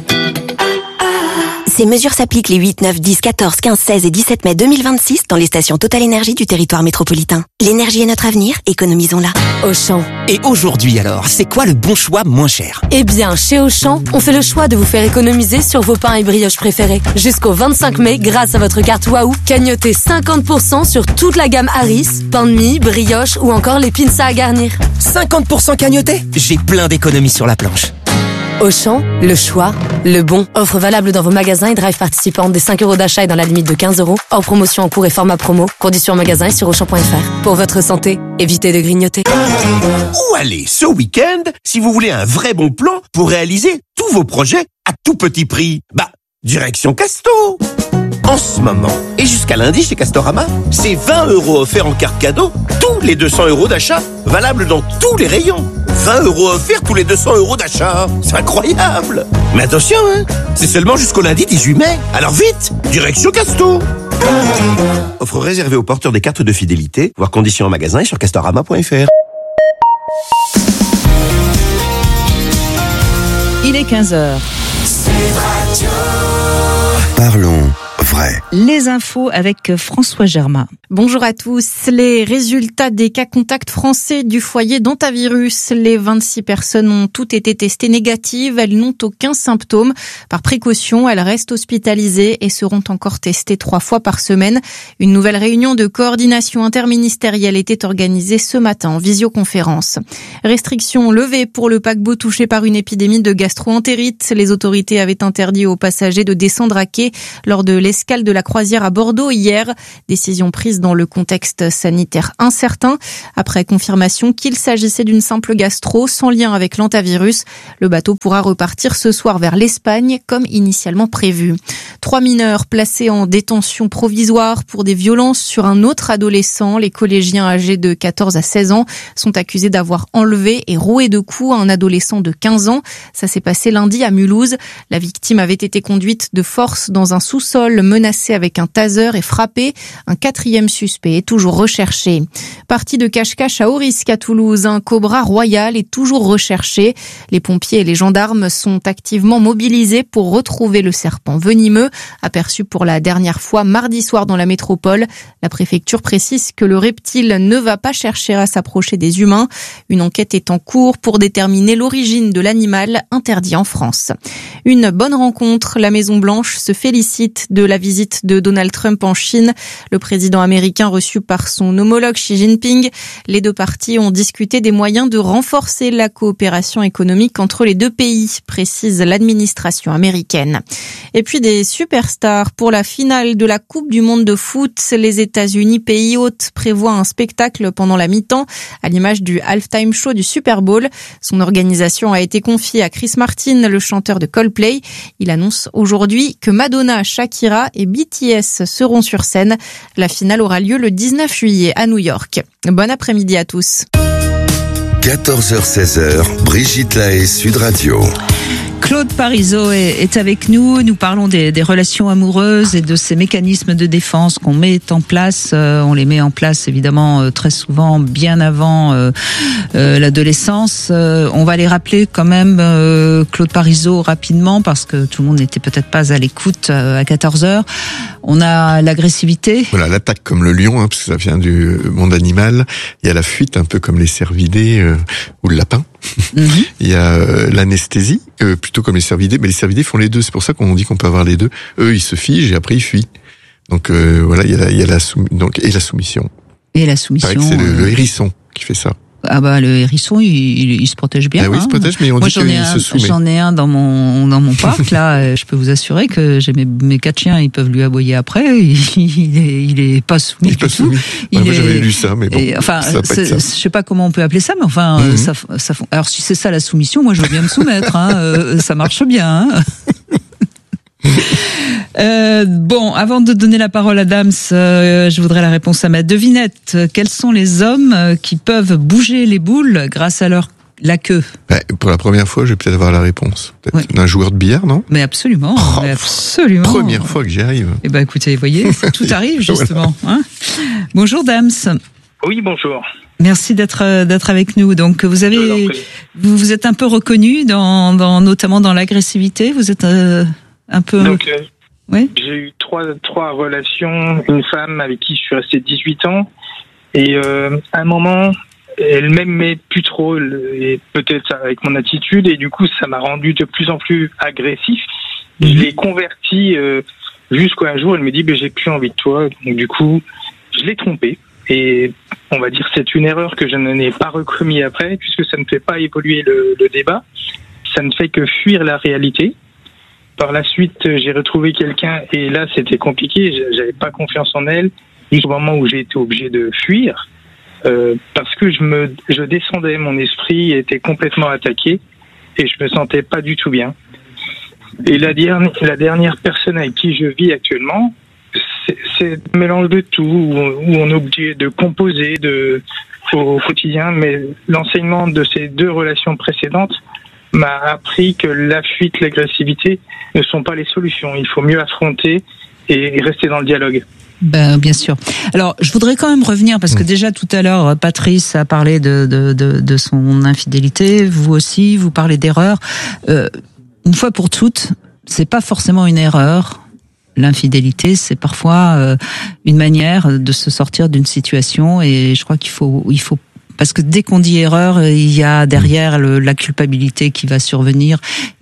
Ces mesures s'appliquent les huit, neuf, dix, quatorze, quinze, seize et dix-sept mai deux mille vingt-six dans les stations Total Énergie du territoire métropolitain. L'énergie est notre avenir, économisons-la. Auchan. Et aujourd'hui alors, c'est quoi le bon choix moins cher? Eh bien, chez Auchan, on fait le choix de vous faire économiser sur vos pains et brioches préférés. Jusqu'au vingt-cinq mai, grâce à votre carte Waouh, cagnotez cinquante pour cent sur toute la gamme Harris, pain de mie, brioche ou encore les pinces à garnir. cinquante pour cent cagnoté? J'ai plein d'économies sur la planche. Auchan, le choix, le bon. Offre valable dans vos magasins et drive participants des cinq euros d'achat et dans la limite de quinze euros. Hors promotion en cours et format promo. Conditions en magasin et sur auchan point f r. Pour votre santé, évitez de grignoter. Ou allez, ce week-end, si vous voulez un vrai bon plan pour réaliser tous vos projets à tout petit prix. Bah, direction Casto. En ce moment, et jusqu'à lundi chez Castorama, c'est vingt euros offerts en carte cadeau, tous les deux cents euros d'achat, valable dans tous les rayons. vingt euros offerts tous les deux cents euros d'achat. C'est incroyable. Mais attention, hein, c'est seulement jusqu'au lundi dix-huit mai. Alors vite, direction Casto. Offre réservée aux porteurs des cartes de fidélité, voir conditions en magasin et sur castorama point f r. Il est quinze heures. Parlons vrai. Les infos avec François Germain. Bonjour à tous. Les résultats des cas contacts français du foyer d'Antavirus. Les vingt-six personnes ont toutes été testées négatives. Elles n'ont aucun symptôme. Par précaution, elles restent hospitalisées et seront encore testées trois fois par semaine. Une nouvelle réunion de coordination interministérielle était organisée ce matin en visioconférence. Restrictions levées pour le paquebot touché par une épidémie de gastro-entérite. Les autorités avaient interdit aux passagers de descendre à quai lors de l'escale de la croisière à Bordeaux hier. Décision prise dans le contexte sanitaire incertain. Après confirmation qu'il s'agissait d'une simple gastro sans lien avec l'antavirus, le bateau pourra repartir ce soir vers l'Espagne comme initialement prévu. Trois mineurs placés en détention provisoire pour des violences sur un autre adolescent. Les collégiens âgés de quatorze à seize ans sont accusés d'avoir enlevé et roué de coups un adolescent de quinze ans. Ça s'est passé lundi à Mulhouse. La victime avait été conduite de force dans un sous-sol, menacée avec un taser et frappée. Un quatrième suspect est toujours recherché. Parti de cache-cache à haut risque à Toulouse, un cobra royal est toujours recherché. Les pompiers et les gendarmes sont activement mobilisés pour retrouver le serpent venimeux, aperçu pour la dernière fois mardi soir dans la métropole. La préfecture précise que le reptile ne va pas chercher à s'approcher des humains. Une enquête est en cours pour déterminer l'origine de l'animal interdit en France. Une bonne rencontre. La Maison-Blanche se félicite de la visite de Donald Trump en Chine. Le président américain reçu par son homologue Xi Jinping. Les deux parties ont discuté des moyens de renforcer la coopération économique entre les deux pays, précise l'administration américaine. Et puis des superstars pour la finale de la Coupe du monde de foot. Les États-Unis, pays hôte, prévoient un spectacle pendant la mi-temps à l'image du halftime show du Super Bowl. Son organisation a été confiée à Chris Martin, le chanteur de Coldplay. Il annonce aujourd'hui que Madonna, Shakira et B T S seront sur scène. La finale aura lieu le dix-neuf juillet à New York. Bon après-midi à tous. quatorze heures seize, Brigitte Lahaie, Sud Radio. Claude Parisot est, est avec nous. Nous parlons des, des relations amoureuses et de ces mécanismes de défense qu'on met en place. Euh, on les met en place évidemment euh, très souvent bien avant euh, euh, l'adolescence. Euh, on va les rappeler quand même, euh, Claude Parisot, rapidement, parce que tout le monde n'était peut-être pas à l'écoute euh, à quatorze heures. On a l'agressivité. Voilà, l'attaque comme le lion, hein, parce que ça vient du monde animal. Il y a la fuite, un peu comme les cervidés euh, ou le lapin. Mm-hmm. Il y a euh, l'anesthésie, euh, plutôt comme les cervidés, mais les cervidés font les deux. C'est pour ça qu'on dit qu'on peut avoir les deux. Eux, ils se figent et après ils fuient. Donc euh, voilà, il y a la, il y a la soum... donc et la soumission. Et la soumission. C'est le, le hérisson qui fait ça. Ah bah le hérisson il, il, il se protège bien. Ah oui, hein. il se protège, mais on Moi, dit qu'il se soumet. J'en ai un dans mon dans mon parc là. Je peux vous assurer que j'ai mes, mes quatre chiens, ils peuvent lui aboyer après. Il, il est il est pas soumis. Il est pas soumis. Il ouais, moi est... j'avais lu ça, mais bon. Et, enfin, ça c'est, ça. je sais pas comment on peut appeler ça, mais enfin mm-hmm. ça ça. Alors si c'est ça la soumission, moi je veux bien me soumettre. Hein. Euh, ça marche bien. Hein. Euh, bon, avant de donner la parole à Dams, euh, je voudrais la réponse à ma devinette. Quels sont les hommes qui peuvent bouger les boules grâce à leur la queue? Bah, pour la première fois, je vais peut-être avoir la réponse. Peut-être oui. D'un joueur de billard, non? Mais absolument, oh, mais absolument. Première fois que j'y arrive. Eh ben, écoutez, vous voyez, tout arrive justement. Voilà. Hein. Bonjour Dams. Oui, bonjour. Merci d'être d'être avec nous. Donc vous avez vous vous êtes un peu reconnu dans, dans notamment dans l'agressivité. Vous êtes euh, un peu. Donc, euh, oui. J'ai eu trois trois relations, une femme avec qui je suis resté dix-huit ans, et euh, à un moment, elle m'aimait plus trop, et peut-être avec mon attitude, et du coup, ça m'a rendu de plus en plus agressif. Mm-hmm. Je l'ai converti euh, jusqu'à un jour, elle me dit, ben j'ai plus envie de toi. Donc du coup, je l'ai trompée. Et on va dire c'est une erreur que je n'ai pas recommis après, puisque ça ne fait pas évoluer le, le débat, ça ne fait que fuir la réalité. Par la suite, j'ai retrouvé quelqu'un et là, c'était compliqué. J'avais pas confiance en elle jusqu'au moment où j'ai été obligé de fuir euh, parce que je me, je descendais, mon esprit était complètement attaqué et je me sentais pas du tout bien. Et la dernière, la dernière personne avec qui je vis actuellement, c'est, c'est un mélange de tout où on, où on est obligé de composer de au quotidien. Mais l'enseignement de ces deux relations précédentes m'a appris que la fuite, l'agressivité ne sont pas les solutions. Il faut mieux affronter et rester dans le dialogue. Ben, bien sûr. Alors, je voudrais quand même revenir, parce que déjà tout à l'heure, Patrice a parlé de, de, de, de son infidélité, vous aussi, vous parlez d'erreur. Euh, une fois pour toutes, c'est pas forcément une erreur l'infidélité, c'est parfois euh, une manière de se sortir d'une situation, et je crois qu'il faut, il faut, parce que dès qu'on dit erreur, il y a derrière le, la culpabilité qui va survenir,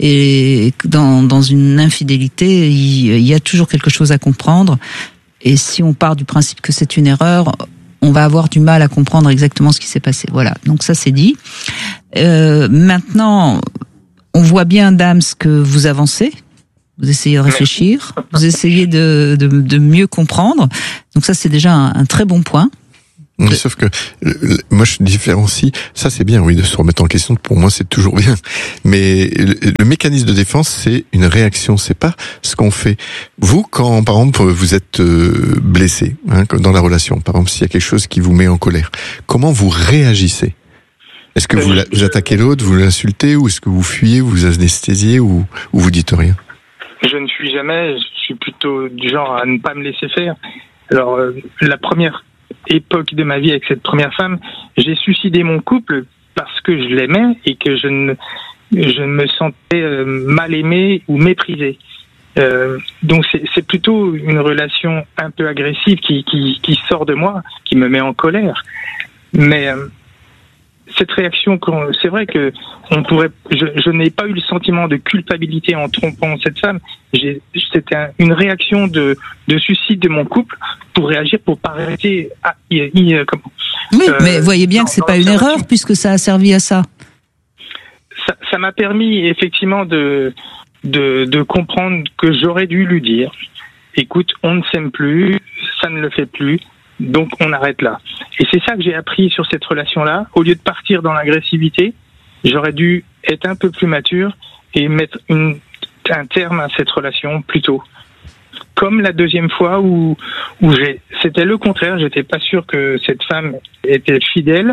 et dans, dans une infidélité, il, il y a toujours quelque chose à comprendre, et si on part du principe que c'est une erreur, on va avoir du mal à comprendre exactement ce qui s'est passé. Voilà, donc ça c'est dit. Euh, maintenant, on voit bien, Dams, que vous avancez. Vous essayez de réfléchir, vous essayez de, de, de mieux comprendre. Donc ça, c'est déjà un, un très bon point. Mais sauf que le, moi je différencie, ça c'est bien, oui, de se remettre en question, pour moi c'est toujours bien, mais le, le mécanisme de défense c'est une réaction, c'est pas ce qu'on fait. Vous, quand par exemple vous êtes euh, blessé, hein, dans la relation, par exemple s'il y a quelque chose qui vous met en colère, comment vous réagissez? Est-ce que vous, la, vous attaquez l'autre, vous l'insultez, ou est-ce que vous fuyez, vous anesthésiez, ou, ou vous dites rien? Je ne suis jamais, je suis plutôt du genre à ne pas me laisser faire. Alors, euh, la première époque de ma vie avec cette première femme, j'ai suicidé mon couple parce que je l'aimais et que je ne, je me sentais euh, mal aimé ou méprisé. Euh, donc c'est, c'est plutôt une relation un peu agressive qui, qui, qui sort de moi, qui me met en colère. Mais euh, cette réaction, c'est vrai que on pourrait, je, je n'ai pas eu le sentiment de culpabilité en trompant cette femme. J'ai, c'était un, une réaction de, de suicide de mon couple pour réagir, pour pas arrêter. À, y, y, comme, oui, euh, mais voyez bien que c'est pas une erreur puisque ça a servi à ça. Ça, ça m'a permis effectivement de, de, de comprendre que j'aurais dû lui dire, écoute, on ne s'aime plus, ça ne le fait plus. Donc on arrête là. Et c'est ça que j'ai appris sur cette relation-là. Au lieu de partir dans l'agressivité, j'aurais dû être un peu plus mature et mettre une, un terme à cette relation plus tôt. Comme la deuxième fois où, où j'ai, c'était le contraire. J'étais pas sûr que cette femme était fidèle.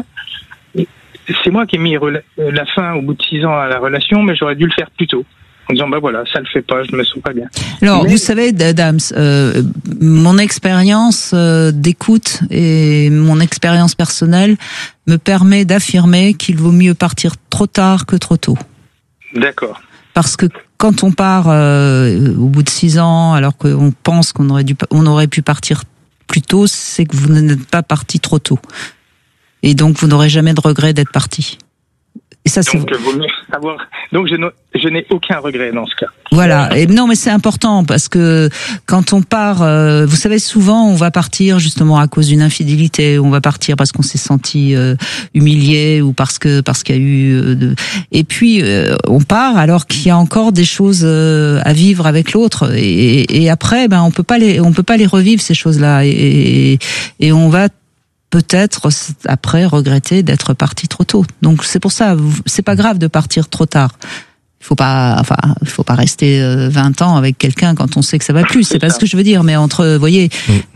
C'est moi qui ai mis la fin au bout de six ans à la relation, mais j'aurais dû le faire plus tôt. En disant, bah voilà, ça le fait pas, je me sens pas bien. Alors, mais... vous savez, Dams, euh, mon expérience euh, d'écoute et mon expérience personnelle me permet d'affirmer qu'il vaut mieux partir trop tard que trop tôt. D'accord. Parce que quand on part euh, au bout de six ans, alors qu'on pense qu'on aurait dû, on aurait pu partir plus tôt, c'est que vous n'êtes pas parti trop tôt. Et donc, vous n'aurez jamais de regret d'être parti. Et ça, donc, c'est... vaut mieux savoir. Donc, je, je n'ai aucun regret dans ce cas. Voilà. Et non, mais c'est important parce que quand on part, euh, vous savez, souvent, on va partir justement à cause d'une infidélité, on va partir parce qu'on s'est senti euh, humilié ou parce que parce qu'il y a eu. Euh, de... Et puis, euh, on part alors qu'il y a encore des choses euh, à vivre avec l'autre. Et, et après, ben, on peut pas les, on peut pas les revivre ces choses-là. Et, et on va peut-être après regretter d'être parti trop tôt. Donc c'est pour ça, c'est pas grave de partir trop tard. Il faut pas, enfin, il faut pas rester vingt ans avec quelqu'un quand on sait que ça va plus. C'est, c'est pas ça. Ce que je veux dire, mais entre, vous voyez.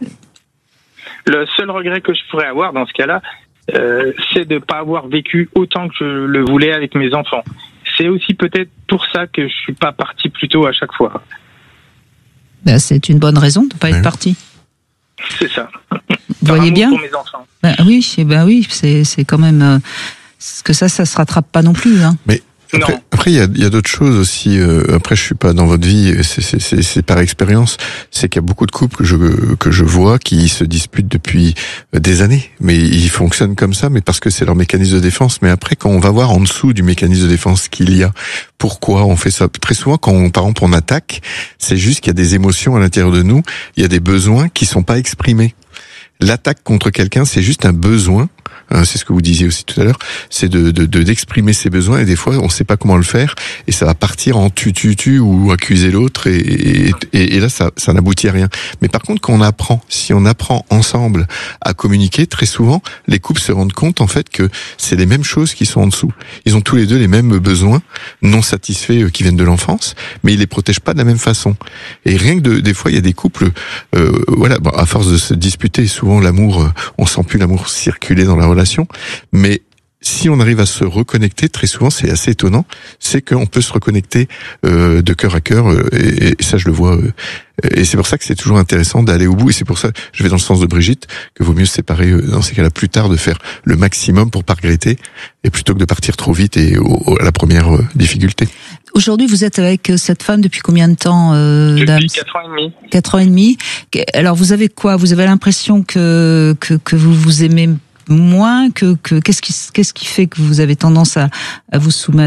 Le seul regret que je pourrais avoir dans ce cas-là, euh, c'est de pas avoir vécu autant que je le voulais avec mes enfants. C'est aussi peut-être pour ça que je suis pas parti plus tôt à chaque fois. Ben, c'est une bonne raison de pas être parti. C'est ça. Vous voyez bien. Pour mes enfants. Ben oui, ben oui, c'est c'est quand même euh, parce que ça, ça se rattrape pas non plus, hein. Mais après, après il y a, il y a d'autres choses aussi. Euh, après, je suis pas dans votre vie, c'est, c'est, c'est, c'est par expérience. C'est qu'il y a beaucoup de couples que je que je vois qui se disputent depuis des années, mais ils fonctionnent comme ça, mais parce que c'est leur mécanisme de défense. Mais après, quand on va voir en dessous du mécanisme de défense qu'il y a, pourquoi on fait ça? Très souvent, quand on, par exemple on attaque, c'est juste qu'il y a des émotions à l'intérieur de nous, il y a des besoins qui sont pas exprimés. L'attaque contre quelqu'un, c'est juste un besoin. Hein, c'est ce que vous disiez aussi tout à l'heure. C'est de, de, de d'exprimer ses besoins, et des fois, on ne sait pas comment le faire, et ça va partir en tu tu tu ou accuser l'autre, et, et, et, et là, ça, ça n'aboutit à rien. Mais par contre, quand on apprend, si on apprend ensemble à communiquer, très souvent, les couples se rendent compte en fait que c'est les mêmes choses qui sont en dessous. Ils ont tous les deux les mêmes besoins non satisfaits qui viennent de l'enfance, mais ils les protègent pas de la même façon. Et rien que de, des fois, il y a des couples, euh, voilà, bon, à force de se disputer, souvent l'amour, euh, on sent plus l'amour circuler dans la relation. Mais si on arrive à se reconnecter, très souvent, c'est assez étonnant, c'est qu'on peut se reconnecter euh, de cœur à cœur, euh, et, et ça, je le vois. Euh, et c'est pour ça que c'est toujours intéressant d'aller au bout. Et c'est pour ça, je vais dans le sens de Brigitte, que vaut mieux se séparer euh, dans ces cas-là plus tard, de faire le maximum pour pas regretter, et plutôt que de partir trop vite et au, à la première euh, difficulté. Aujourd'hui, vous êtes avec cette femme depuis combien de temps, euh, Depuis Dams ? quatre ans et demi. Quatre ans et demi. Alors, vous avez quoi ? Vous avez l'impression que, que, que vous vous aimez moins que, que qu'est-ce qui, qu'est-ce qui fait que vous avez tendance à, à vous soumettre ?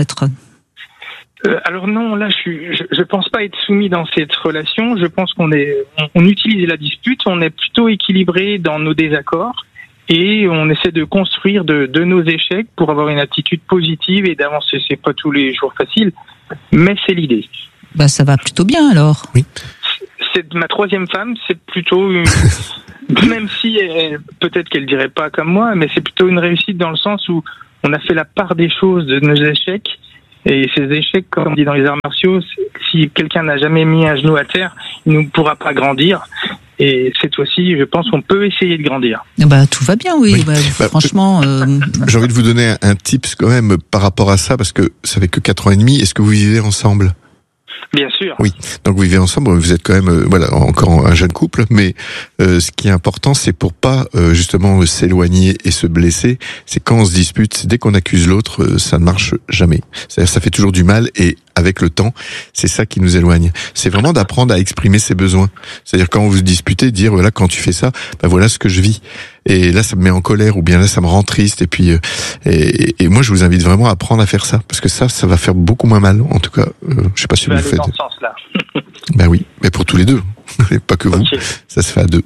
Euh, alors non, là, je, suis, je, je pense pas être soumis dans cette relation. Je pense qu'on est, on, on utilise la dispute, on est plutôt équilibré dans nos désaccords et on essaie de construire de, de nos échecs pour avoir une attitude positive et d'avancer. C'est pas tous les jours facile, mais c'est l'idée. Bah, ça va plutôt bien alors. Oui. C'est ma troisième femme, c'est plutôt une, même si elle, peut-être qu'elle dirait pas comme moi, mais c'est plutôt une réussite dans le sens où on a fait la part des choses de nos échecs. Et ces échecs, comme on dit dans les arts martiaux, si quelqu'un n'a jamais mis un genou à terre, il ne pourra pas grandir. Et cette fois-ci, je pense qu'on peut essayer de grandir. Bah, tout va bien, oui. oui. Bah, bah, franchement... Euh... J'ai envie de vous donner un, un tips quand même par rapport à ça, parce que ça fait que quatre ans et demi. Est-ce que vous vivez ensemble ? Bien sûr. Oui, donc vous vivez ensemble, vous êtes quand même euh, voilà encore un jeune couple, mais euh, ce qui est important, c'est pour pas euh, justement s'éloigner et se blesser, c'est quand on se dispute, dès qu'on accuse l'autre, euh, ça ne marche jamais. C'est-à-dire ça fait toujours du mal et avec le temps, c'est ça qui nous éloigne. C'est vraiment d'apprendre à exprimer ses besoins. C'est-à-dire quand vous disputez, dire voilà quand tu fais ça, ben voilà ce que je vis. Et là ça me met en colère ou bien là ça me rend triste et puis euh, et, et moi je vous invite vraiment à apprendre à faire ça parce que ça ça va faire beaucoup moins mal. En tout cas, euh, je sais pas si vous le faites. Dans ce sens-là. Ben oui, mais pour tous les deux, pas que vous. Okay. Ça se fait à deux.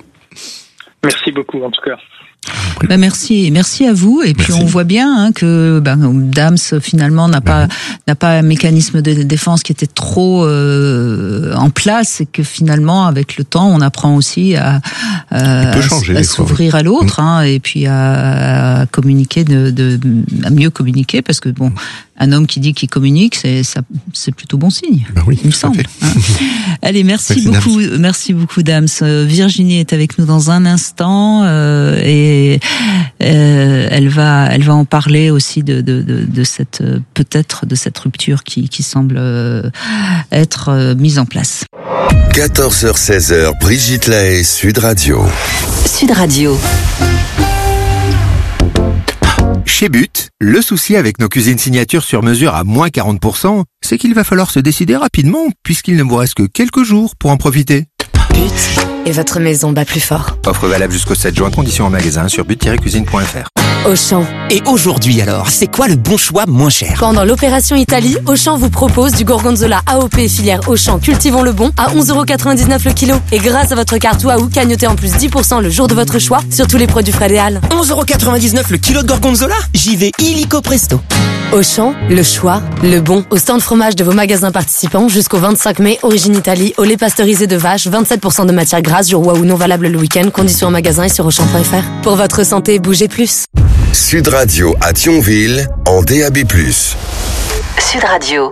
Merci beaucoup en tout cas. Ben merci, merci à vous. Et puis merci. On voit bien hein, que ben, Dams finalement n'a pas n'a pas un mécanisme de défense qui était trop euh, en place et que finalement avec le temps on apprend aussi à, à, changer, à s'ouvrir à l'autre mmh. hein, et puis à, à communiquer de, de à mieux communiquer parce que bon. Un homme qui dit qu'il communique, c'est ça, c'est plutôt bon signe. Ben oui, il me semble. Hein. Allez, merci, merci beaucoup, Dams. merci beaucoup, Dams. Virginie est avec nous dans un instant euh, et euh, elle va, elle va en parler aussi de de de, de cette peut-être de cette rupture qui qui semble euh, être euh, mise en place. quatorze heures seize heures, Brigitte Lahaie, Sud Radio. Sud Radio. Chez But, le souci avec nos cuisines signature sur mesure à moins quarante pour cent, c'est qu'il va falloir se décider rapidement puisqu'il ne vous reste que quelques jours pour en profiter. But et votre maison bat plus fort. Offre valable jusqu'au sept juin, conditions en magasin sur but tiret cuisine point f r. Auchan. Et aujourd'hui alors, c'est quoi le bon choix moins cher ? Pendant l'opération Italie, Auchan vous propose du gorgonzola A O P filière Auchan Cultivons le Bon à onze euros quatre-vingt-dix-neuf le kilo. Et grâce à votre carte Waouh, cagnotez en plus dix pour cent le jour de votre choix sur tous les produits Fred et Al. onze euros quatre-vingt-dix-neuf le kilo de gorgonzola ? J'y vais illico presto. Auchan, le choix, le bon. Au stand fromage de vos magasins participants jusqu'au vingt-cinq mai, origine Italie, au lait pasteurisé de vache, vingt-sept pour cent de matière grasse, jour Waouh non valable le week-end, conditions en magasin et sur auchan point f r. Pour votre santé, bougez plus. Sud Radio à Thionville, en D A B plus. Sud Radio.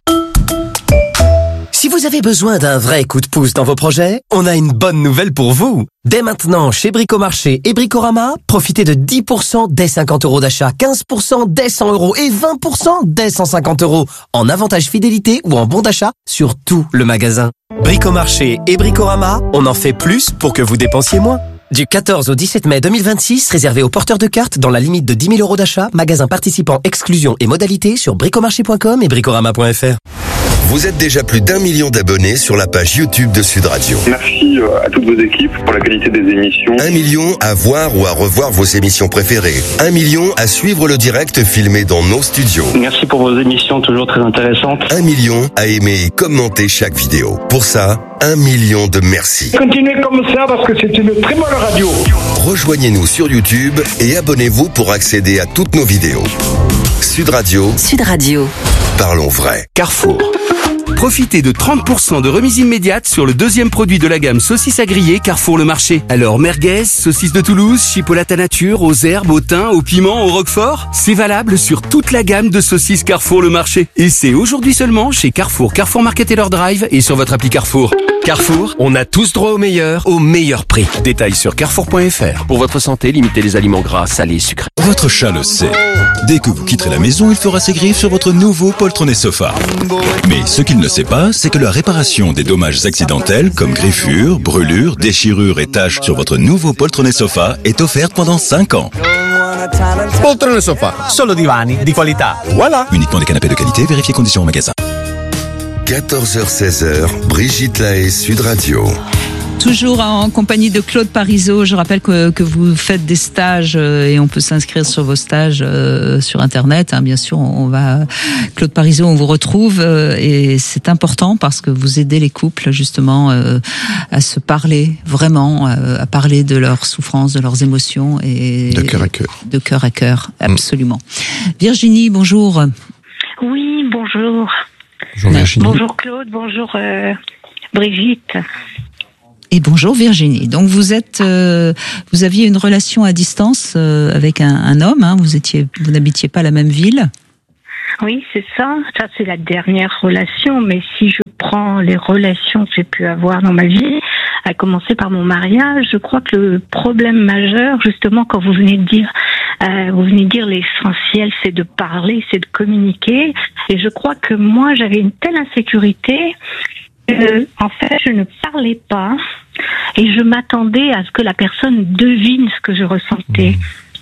Si vous avez besoin d'un vrai coup de pouce dans vos projets, on a une bonne nouvelle pour vous. Dès maintenant, chez Bricomarché et Bricorama, profitez de dix pour cent dès cinquante euros d'achat, quinze pour cent dès cent euros et vingt pour cent dès cent cinquante euros en avantage fidélité ou en bon d'achat sur tout le magasin. Bricomarché et Bricorama, on en fait plus pour que vous dépensiez moins. Du quatorze au dix-sept mai deux mille vingt-six, réservé aux porteurs de cartes dans la limite de dix mille euros d'achat, magasin participant, exclusion et modalités sur bricomarché point com et bricorama point f r. Vous êtes déjà plus d'un million d'abonnés sur la page YouTube de Sud Radio. Merci à toutes vos équipes pour la qualité des émissions. Un million à voir ou à revoir vos émissions préférées. Un million à suivre le direct filmé dans nos studios. Merci pour vos émissions toujours très intéressantes. Un million à aimer et commenter chaque vidéo. Pour ça, un million de merci. Continuez comme ça parce que c'est une très bonne radio. Rejoignez-nous sur YouTube et abonnez-vous pour accéder à toutes nos vidéos. Sud Radio. Sud Radio. Parlons vrai. Carrefour. Profitez de trente pour cent de remise immédiate sur le deuxième produit de la gamme saucisses à griller Carrefour le Marché. Alors merguez, saucisses de Toulouse, chipolata nature, aux herbes, au thym, au piment, au roquefort, c'est valable sur toute la gamme de saucisses Carrefour le Marché. Et c'est aujourd'hui seulement chez Carrefour, Carrefour Market et leur drive et sur votre appli Carrefour. Carrefour, on a tous droit au meilleur, au meilleur prix. Détails sur carrefour point f r. Pour votre santé, limitez les aliments gras, salés, sucrés. Votre chat le sait. Dès que vous quitterez la maison, il fera ses griffes sur votre nouveau poltronné sofa. Mais ce qu'il ne sait pas, c'est que la réparation des dommages accidentels comme griffures, brûlures, déchirures et taches sur votre nouveau poltronné sofa est offerte pendant cinq ans. Poltrone sofa, solo divani di qualità. Voilà. Uniquement des canapés de qualité, vérifiez conditions en magasin. quatorze heures seize heures, Brigitte Lahaie, Sud Radio. Toujours en compagnie de Claude Parizeau. Je rappelle que, que vous faites des stages euh, et on peut s'inscrire sur vos stages euh, sur Internet. Hein, bien sûr, on va Claude Parizeau, on vous retrouve euh, et c'est important parce que vous aidez les couples justement euh, à se parler vraiment, euh, à parler de leurs souffrances, de leurs émotions et de cœur à cœur. De cœur à cœur, absolument. Mmh. Virginie, bonjour. Oui, bonjour. Bonjour Virginie. Bonjour Claude, bonjour euh, Brigitte. Et bonjour Virginie. Donc vous êtes, euh, vous aviez une relation à distance euh, avec un, un homme. Hein, vous étiez, vous n'habitiez pas la même ville. Oui, c'est ça. Ça c'est la dernière relation. Mais si je prends les relations que j'ai pu avoir dans ma vie, à commencer par mon mariage, je crois que le problème majeur, justement, quand vous venez de dire, euh, vous venez de dire l'essentiel, c'est de parler, c'est de communiquer. Et je crois que moi, j'avais une telle insécurité. Euh, en fait, je ne parlais pas et je m'attendais à ce que la personne devine ce que je ressentais.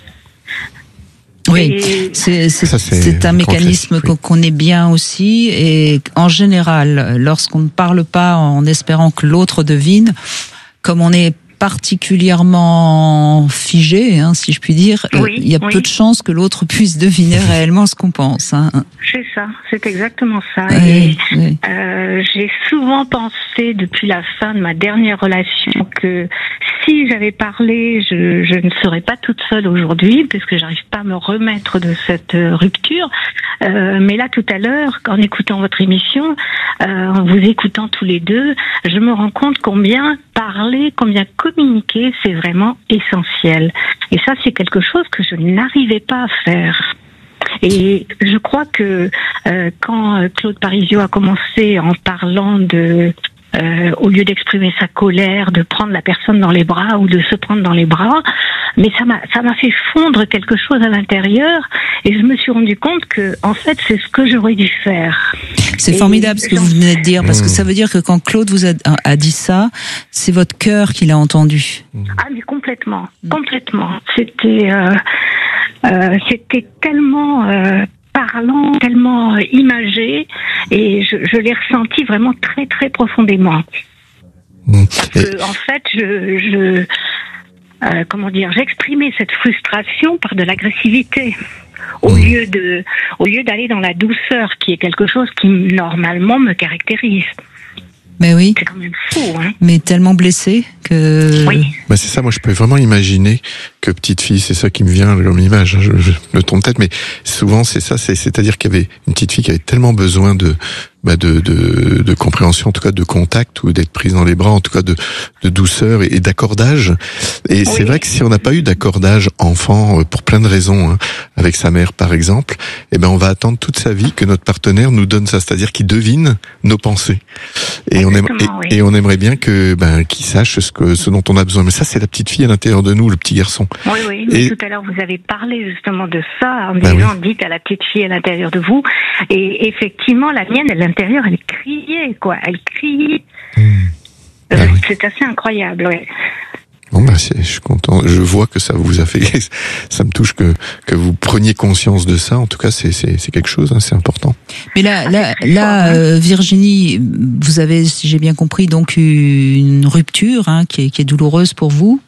Oui, et... c'est, c'est, ça, c'est, c'est un mécanisme qu'on connaît bien aussi. Et en général, lorsqu'on ne parle pas en espérant que l'autre devine, comme on est particulièrement figé, hein, si je puis dire, oui, il y a oui. peu de chances que l'autre puisse deviner réellement ce qu'on pense. Hein. C'est ça, c'est exactement ça. Oui, et oui. Euh, j'ai souvent pensé depuis la fin de ma dernière relation que si j'avais parlé, je, je ne serais pas toute seule aujourd'hui, puisque j'arrive pas à me remettre de cette rupture. Euh, mais là, tout à l'heure, en écoutant votre émission, euh, en vous écoutant tous les deux, je me rends compte combien parler, combien communiquer, c'est vraiment essentiel. Et ça, c'est quelque chose que je n'arrivais pas à faire. Et je crois que euh, quand Claude Parizeau a commencé en parlant de, euh, au lieu d'exprimer sa colère, de prendre la personne dans les bras ou de se prendre dans les bras, mais ça m'a, ça m'a fait fondre quelque chose à l'intérieur et je me suis rendu compte que, en fait, c'est ce que j'aurais dû faire. C'est et formidable ce que vous venez de dire, parce que ça veut dire que quand Claude vous a, a dit ça, c'est votre cœur qui l'a entendu. Ah, mais complètement, complètement. C'était, euh, euh, c'était tellement euh, parlant, tellement euh, imagé, et je, je l'ai ressenti vraiment très, très profondément. Parce que, en fait, je, je euh, comment dire, j'exprimais cette frustration par de l'agressivité. Au lieu de, au lieu d'aller dans la douceur, qui est quelque chose qui normalement me caractérise. Mais oui. C'est quand même fou, hein. Mais tellement blessé que. Oui. Bah c'est ça. Moi, je peux vraiment imaginer que petite fille, c'est ça qui me vient comme image. Je, je me trompe peut-être, mais souvent c'est ça. C'est, c'est-à-dire qu'il y avait une petite fille qui avait tellement besoin de, bah de, de, de compréhension, en tout cas de contact ou d'être prise dans les bras, en tout cas de, de douceur et, et d'accordage. Et oui. C'est vrai que si on n'a pas eu d'accordage enfant, pour plein de raisons, hein, avec sa mère par exemple, eh ben on va attendre toute sa vie que notre partenaire nous donne ça, c'est-à-dire qu'il devine nos pensées. Et on aime, et, oui. et on aimerait bien que ben qu'il sache ce que ce dont on a besoin. Mais ça, c'est la petite fille à l'intérieur de nous, le petit garçon. Oui, oui. Mais et... tout à l'heure, vous avez parlé justement de ça en ben disant, oui. dites à la petite fille à l'intérieur de vous. Et effectivement, la mienne à l'intérieur, elle criait, quoi. Elle criait. Mmh. Euh, ben oui. C'est assez incroyable, ouais. Bon ben c'est, je suis content. Je vois que ça vous a fait, ça me touche que que vous preniez conscience de ça. En tout cas, c'est c'est c'est quelque chose, hein, c'est important. Mais là, là, là, euh, Virginie, vous avez, si j'ai bien compris, donc une rupture, hein, qui est qui est douloureuse pour vous.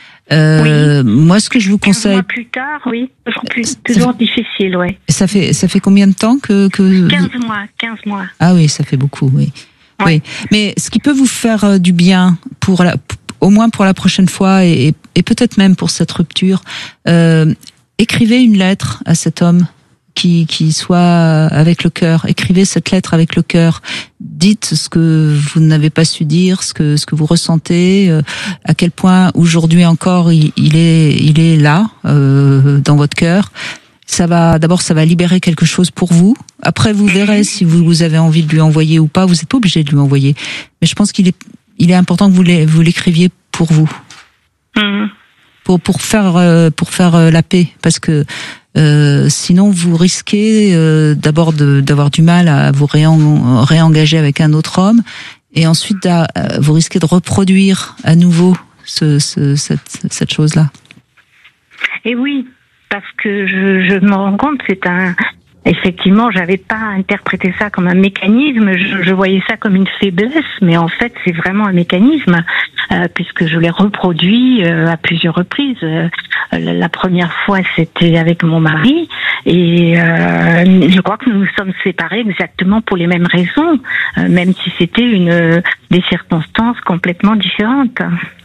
Euh, oui. Moi, ce que je vous conseille. quinze mois plus tard, oui, toujours, plus, toujours fait... difficile, ouais. Ça fait ça fait combien de temps que que. quinze mois, quinze mois. Ah oui, ça fait beaucoup, oui. Ouais. Oui, mais ce qui peut vous faire du bien pour la. Au moins pour la prochaine fois et, et peut-être même pour cette rupture, euh, écrivez une lettre à cet homme qui, qui soit avec le cœur. Écrivez cette lettre avec le cœur. Dites ce que vous n'avez pas su dire, ce que ce que vous ressentez, euh, à quel point aujourd'hui encore il, il est il est là euh, dans votre cœur. Ça va d'abord ça va libérer quelque chose pour vous. Après vous verrez si vous, vous avez envie de lui envoyer ou pas. Vous n'êtes pas obligé de lui envoyer, mais je pense qu'il est il est important que vous, les, vous l'écriviez pour vous, mmh. pour pour faire euh, pour faire euh, la paix, parce que euh, sinon vous risquez euh, d'abord de, d'avoir du mal à vous réen, réengager avec un autre homme, et ensuite à, à, vous risquez de reproduire à nouveau ce, ce cette cette chose-là. Et oui, parce que je, je me rends compte, c'est un effectivement, j'avais pas interprété ça comme un mécanisme. Je, je voyais ça comme une faiblesse, mais en fait, c'est vraiment un mécanisme euh, puisque je l'ai reproduit euh, à plusieurs reprises. Euh, la, la première fois, c'était avec mon mari, et euh, je crois que nous nous sommes séparés exactement pour les mêmes raisons, euh, même si c'était une euh, des circonstances complètement différentes.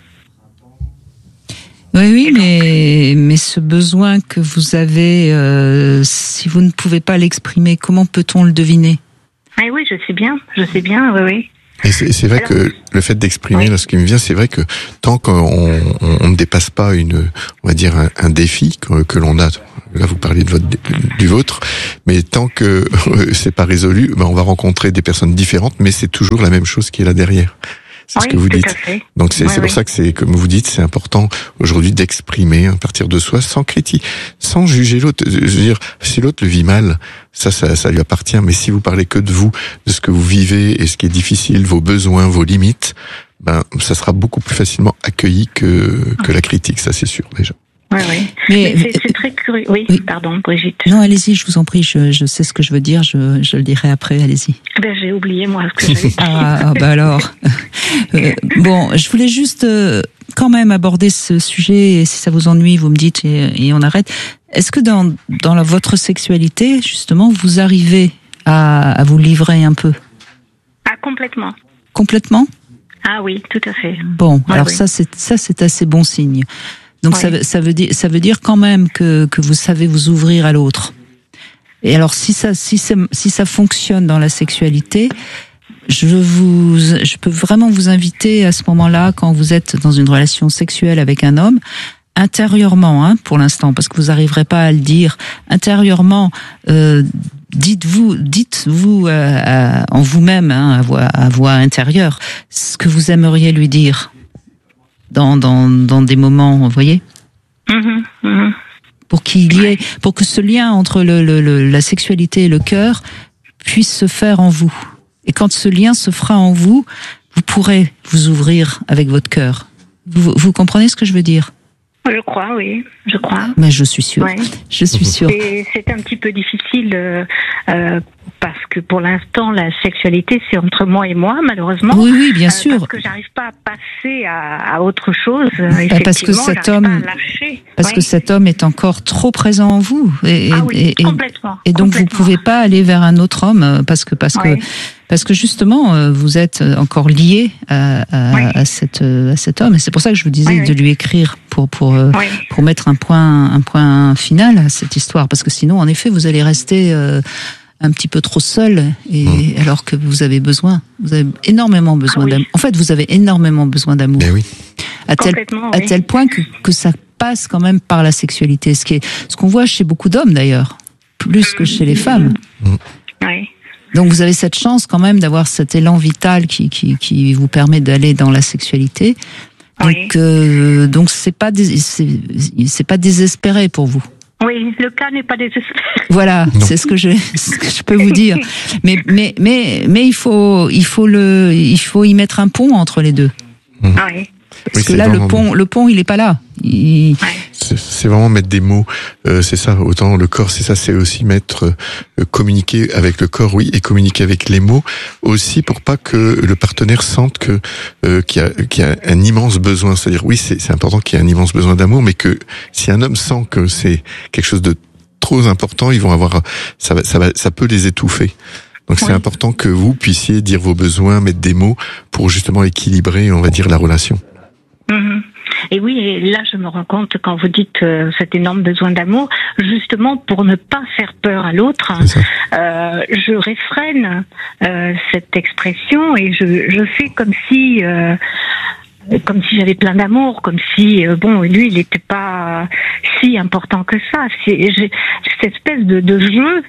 Oui, oui, mais, mais ce besoin que vous avez, euh, si vous ne pouvez pas l'exprimer, comment peut-on le deviner? Ah oui, je sais bien, je sais bien, oui, oui. Et c'est, c'est vrai Alors, que le fait d'exprimer, oui. là, ce qui me vient, c'est vrai que tant qu'on on, on ne dépasse pas une, on va dire un, un défi que, que l'on a, là vous parlez de votre, du vôtre, mais tant que c'est pas résolu, ben on va rencontrer des personnes différentes, mais c'est toujours la même chose qui est là derrière. C'est oui, ce que vous dites. Donc c'est, ouais, c'est pour oui. ça que c'est, comme vous dites, c'est important aujourd'hui d'exprimer à partir de soi, sans critique, sans juger l'autre. Je veux dire, si l'autre le vit mal, ça, ça, ça lui appartient. Mais si vous parlez que de vous, de ce que vous vivez et ce qui est difficile, vos besoins, vos limites, ben ça sera beaucoup plus facilement accueilli que que la critique. Ça, c'est sûr déjà. Oui, oui. Mais, mais c'est, c'est très curieux. Oui, oui, pardon, Brigitte. Non, allez-y, je vous en prie, je, je sais ce que je veux dire, je, je le dirai après, allez-y. Ben, j'ai oublié, moi, ce que j'avais dit. Ah, bah alors. euh, bon, je voulais juste euh, quand même aborder ce sujet, et si ça vous ennuie, vous me dites et, et on arrête. Est-ce que dans, dans la, votre sexualité, justement, vous arrivez à, à vous livrer un peu? Ah, complètement. Complètement? Ah oui, tout à fait. Bon, ouais, alors oui. ça, c'est, ça, c'est assez bon signe. Donc oui. ça, ça veut dire, ça veut dire quand même que que vous savez vous ouvrir à l'autre. Et alors si ça, si ça, si ça fonctionne dans la sexualité, je vous, je peux vraiment vous inviter à ce moment-là, quand vous êtes dans une relation sexuelle avec un homme, intérieurement, hein, pour l'instant, parce que vous n'arriverez pas à le dire, intérieurement, euh, dites-vous, dites-vous euh, à, en vous-même, hein, à voix, à voix intérieure, ce que vous aimeriez lui dire. Dans, dans, dans des moments, vous voyez, mmh, mmh. pour qu'il y ait, pour que ce lien entre le, le, le, la sexualité et le cœur puisse se faire en vous. Et quand ce lien se fera en vous, vous pourrez vous ouvrir avec votre cœur. Vous, vous comprenez ce que je veux dire? Je crois, oui, je crois. Mais je suis sûre. Ouais. Je suis sûre. C'est, c'est un petit peu difficile euh, euh, parce que pour l'instant, la sexualité, c'est entre moi et moi, malheureusement. Oui, oui, bien euh, sûr. Parce que j'arrive pas à passer à, à autre chose. Euh, parce que cet homme, pas à lâcher. parce ouais. que cet homme est encore trop présent en vous. Et, ah oui, et, et, complètement. Et donc complètement. vous pouvez pas aller vers un autre homme parce que parce ouais. que parce que justement vous êtes encore lié à, à, ouais. à cette à cet homme. Et c'est pour ça que je vous disais ouais, de lui écrire pour pour ouais. pour mettre un point un point final à cette histoire, parce que sinon en effet vous allez rester euh, un petit peu trop seul, et mmh. alors que vous avez besoin, vous avez énormément besoin ah oui. d'amour. En fait, vous avez énormément besoin d'amour. Mais oui. À tel à oui. tel point que que ça passe quand même par la sexualité, ce qui est ce qu'on voit chez beaucoup d'hommes d'ailleurs, plus que chez les femmes. Mmh. Oui. Donc vous avez cette chance quand même d'avoir cet élan vital qui qui qui vous permet d'aller dans la sexualité. Donc oui. euh, donc c'est pas dés- c'est c'est pas désespéré pour vous. Oui, le cas n'est pas désespéré. Voilà, non. c'est ce que je ce que je peux vous dire. Mais mais mais mais il faut il faut le il faut y mettre un pont entre les deux. Mmh. Ah oui. Parce oui, que là, vraiment... le pont, le pont, il est pas là. Il... C'est, c'est vraiment mettre des mots. Euh, c'est ça. Autant le corps, c'est ça. C'est aussi mettre, euh, communiquer avec le corps, oui, et communiquer avec les mots aussi, pour pas que le partenaire sente que euh, qu'il y a, qu'il y a un immense besoin. C'est-à-dire, oui, c'est, c'est important qu'il y ait un immense besoin d'amour, mais que si un homme sent que c'est quelque chose de trop important, ils vont avoir, ça va, ça va, ça peut les étouffer. Donc c'est oui. important que vous puissiez dire vos besoins, mettre des mots pour justement équilibrer, on va dire, la relation. Mmh. Et oui, et là je me rends compte quand vous dites euh, cet énorme besoin d'amour, justement pour ne pas faire peur à l'autre, euh, je réfrène euh, cette expression et je, je fais comme si, euh, comme si j'avais plein d'amour, comme si euh, bon lui il n'était pas si important que ça. C'est j'ai, cette espèce de, de jeu.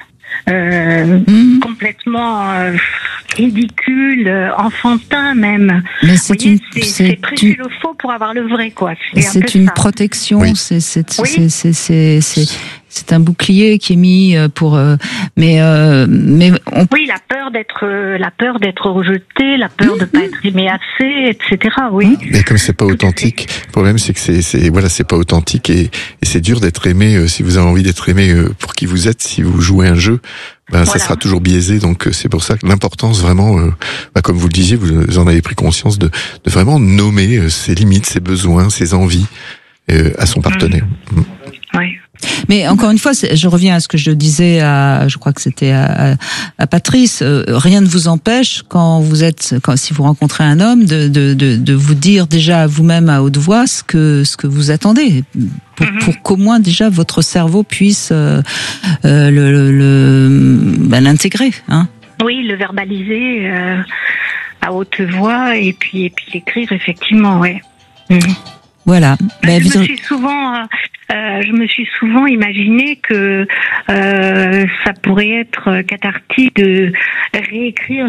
Euh, mmh. complètement euh, ridicule, euh, enfantin même. Mais c'est, voyez, une, c'est, c'est, c'est prêcher une, le faux pour avoir le vrai, quoi. C'est, c'est un peu une ça. protection. Oui. C'est, c'est, oui. c'est, c'est, c'est, c'est, C'est un bouclier qui est mis pour, euh, mais euh, mais on... oui, la peur d'être, euh, la peur d'être rejeté, la peur mmh, de pas être aimé assez, et cetera. Oui. Mais comme c'est pas authentique, le problème c'est que c'est, c'est voilà, c'est pas authentique et, et c'est dur d'être aimé euh, si vous avez envie d'être aimé euh, pour qui vous êtes. Si vous jouez un jeu, ben voilà. Ça sera toujours biaisé. Donc c'est pour ça que l'importance vraiment, euh, ben, comme vous le disiez, vous en avez pris conscience de, de vraiment nommer euh, ses limites, ses besoins, ses envies euh, à son partenaire. Mmh. Mmh. Oui. Mais encore une fois, je reviens à ce que je disais à, je crois que c'était à, à Patrice. Euh, rien ne vous empêche quand vous êtes, quand si vous rencontrez un homme, de de de, de vous dire déjà à vous-même à haute voix ce que ce que vous attendez, pour, mm-hmm. pour qu'au moins déjà votre cerveau puisse euh, euh, le, le, le ben, l'intégrer, hein. Oui, le verbaliser euh, à haute voix et puis et puis l'écrire effectivement, ouais. Mm-hmm. Voilà. Ben, je me suis souvent, euh, je me suis souvent imaginé que euh, ça pourrait être cathartique de réécrire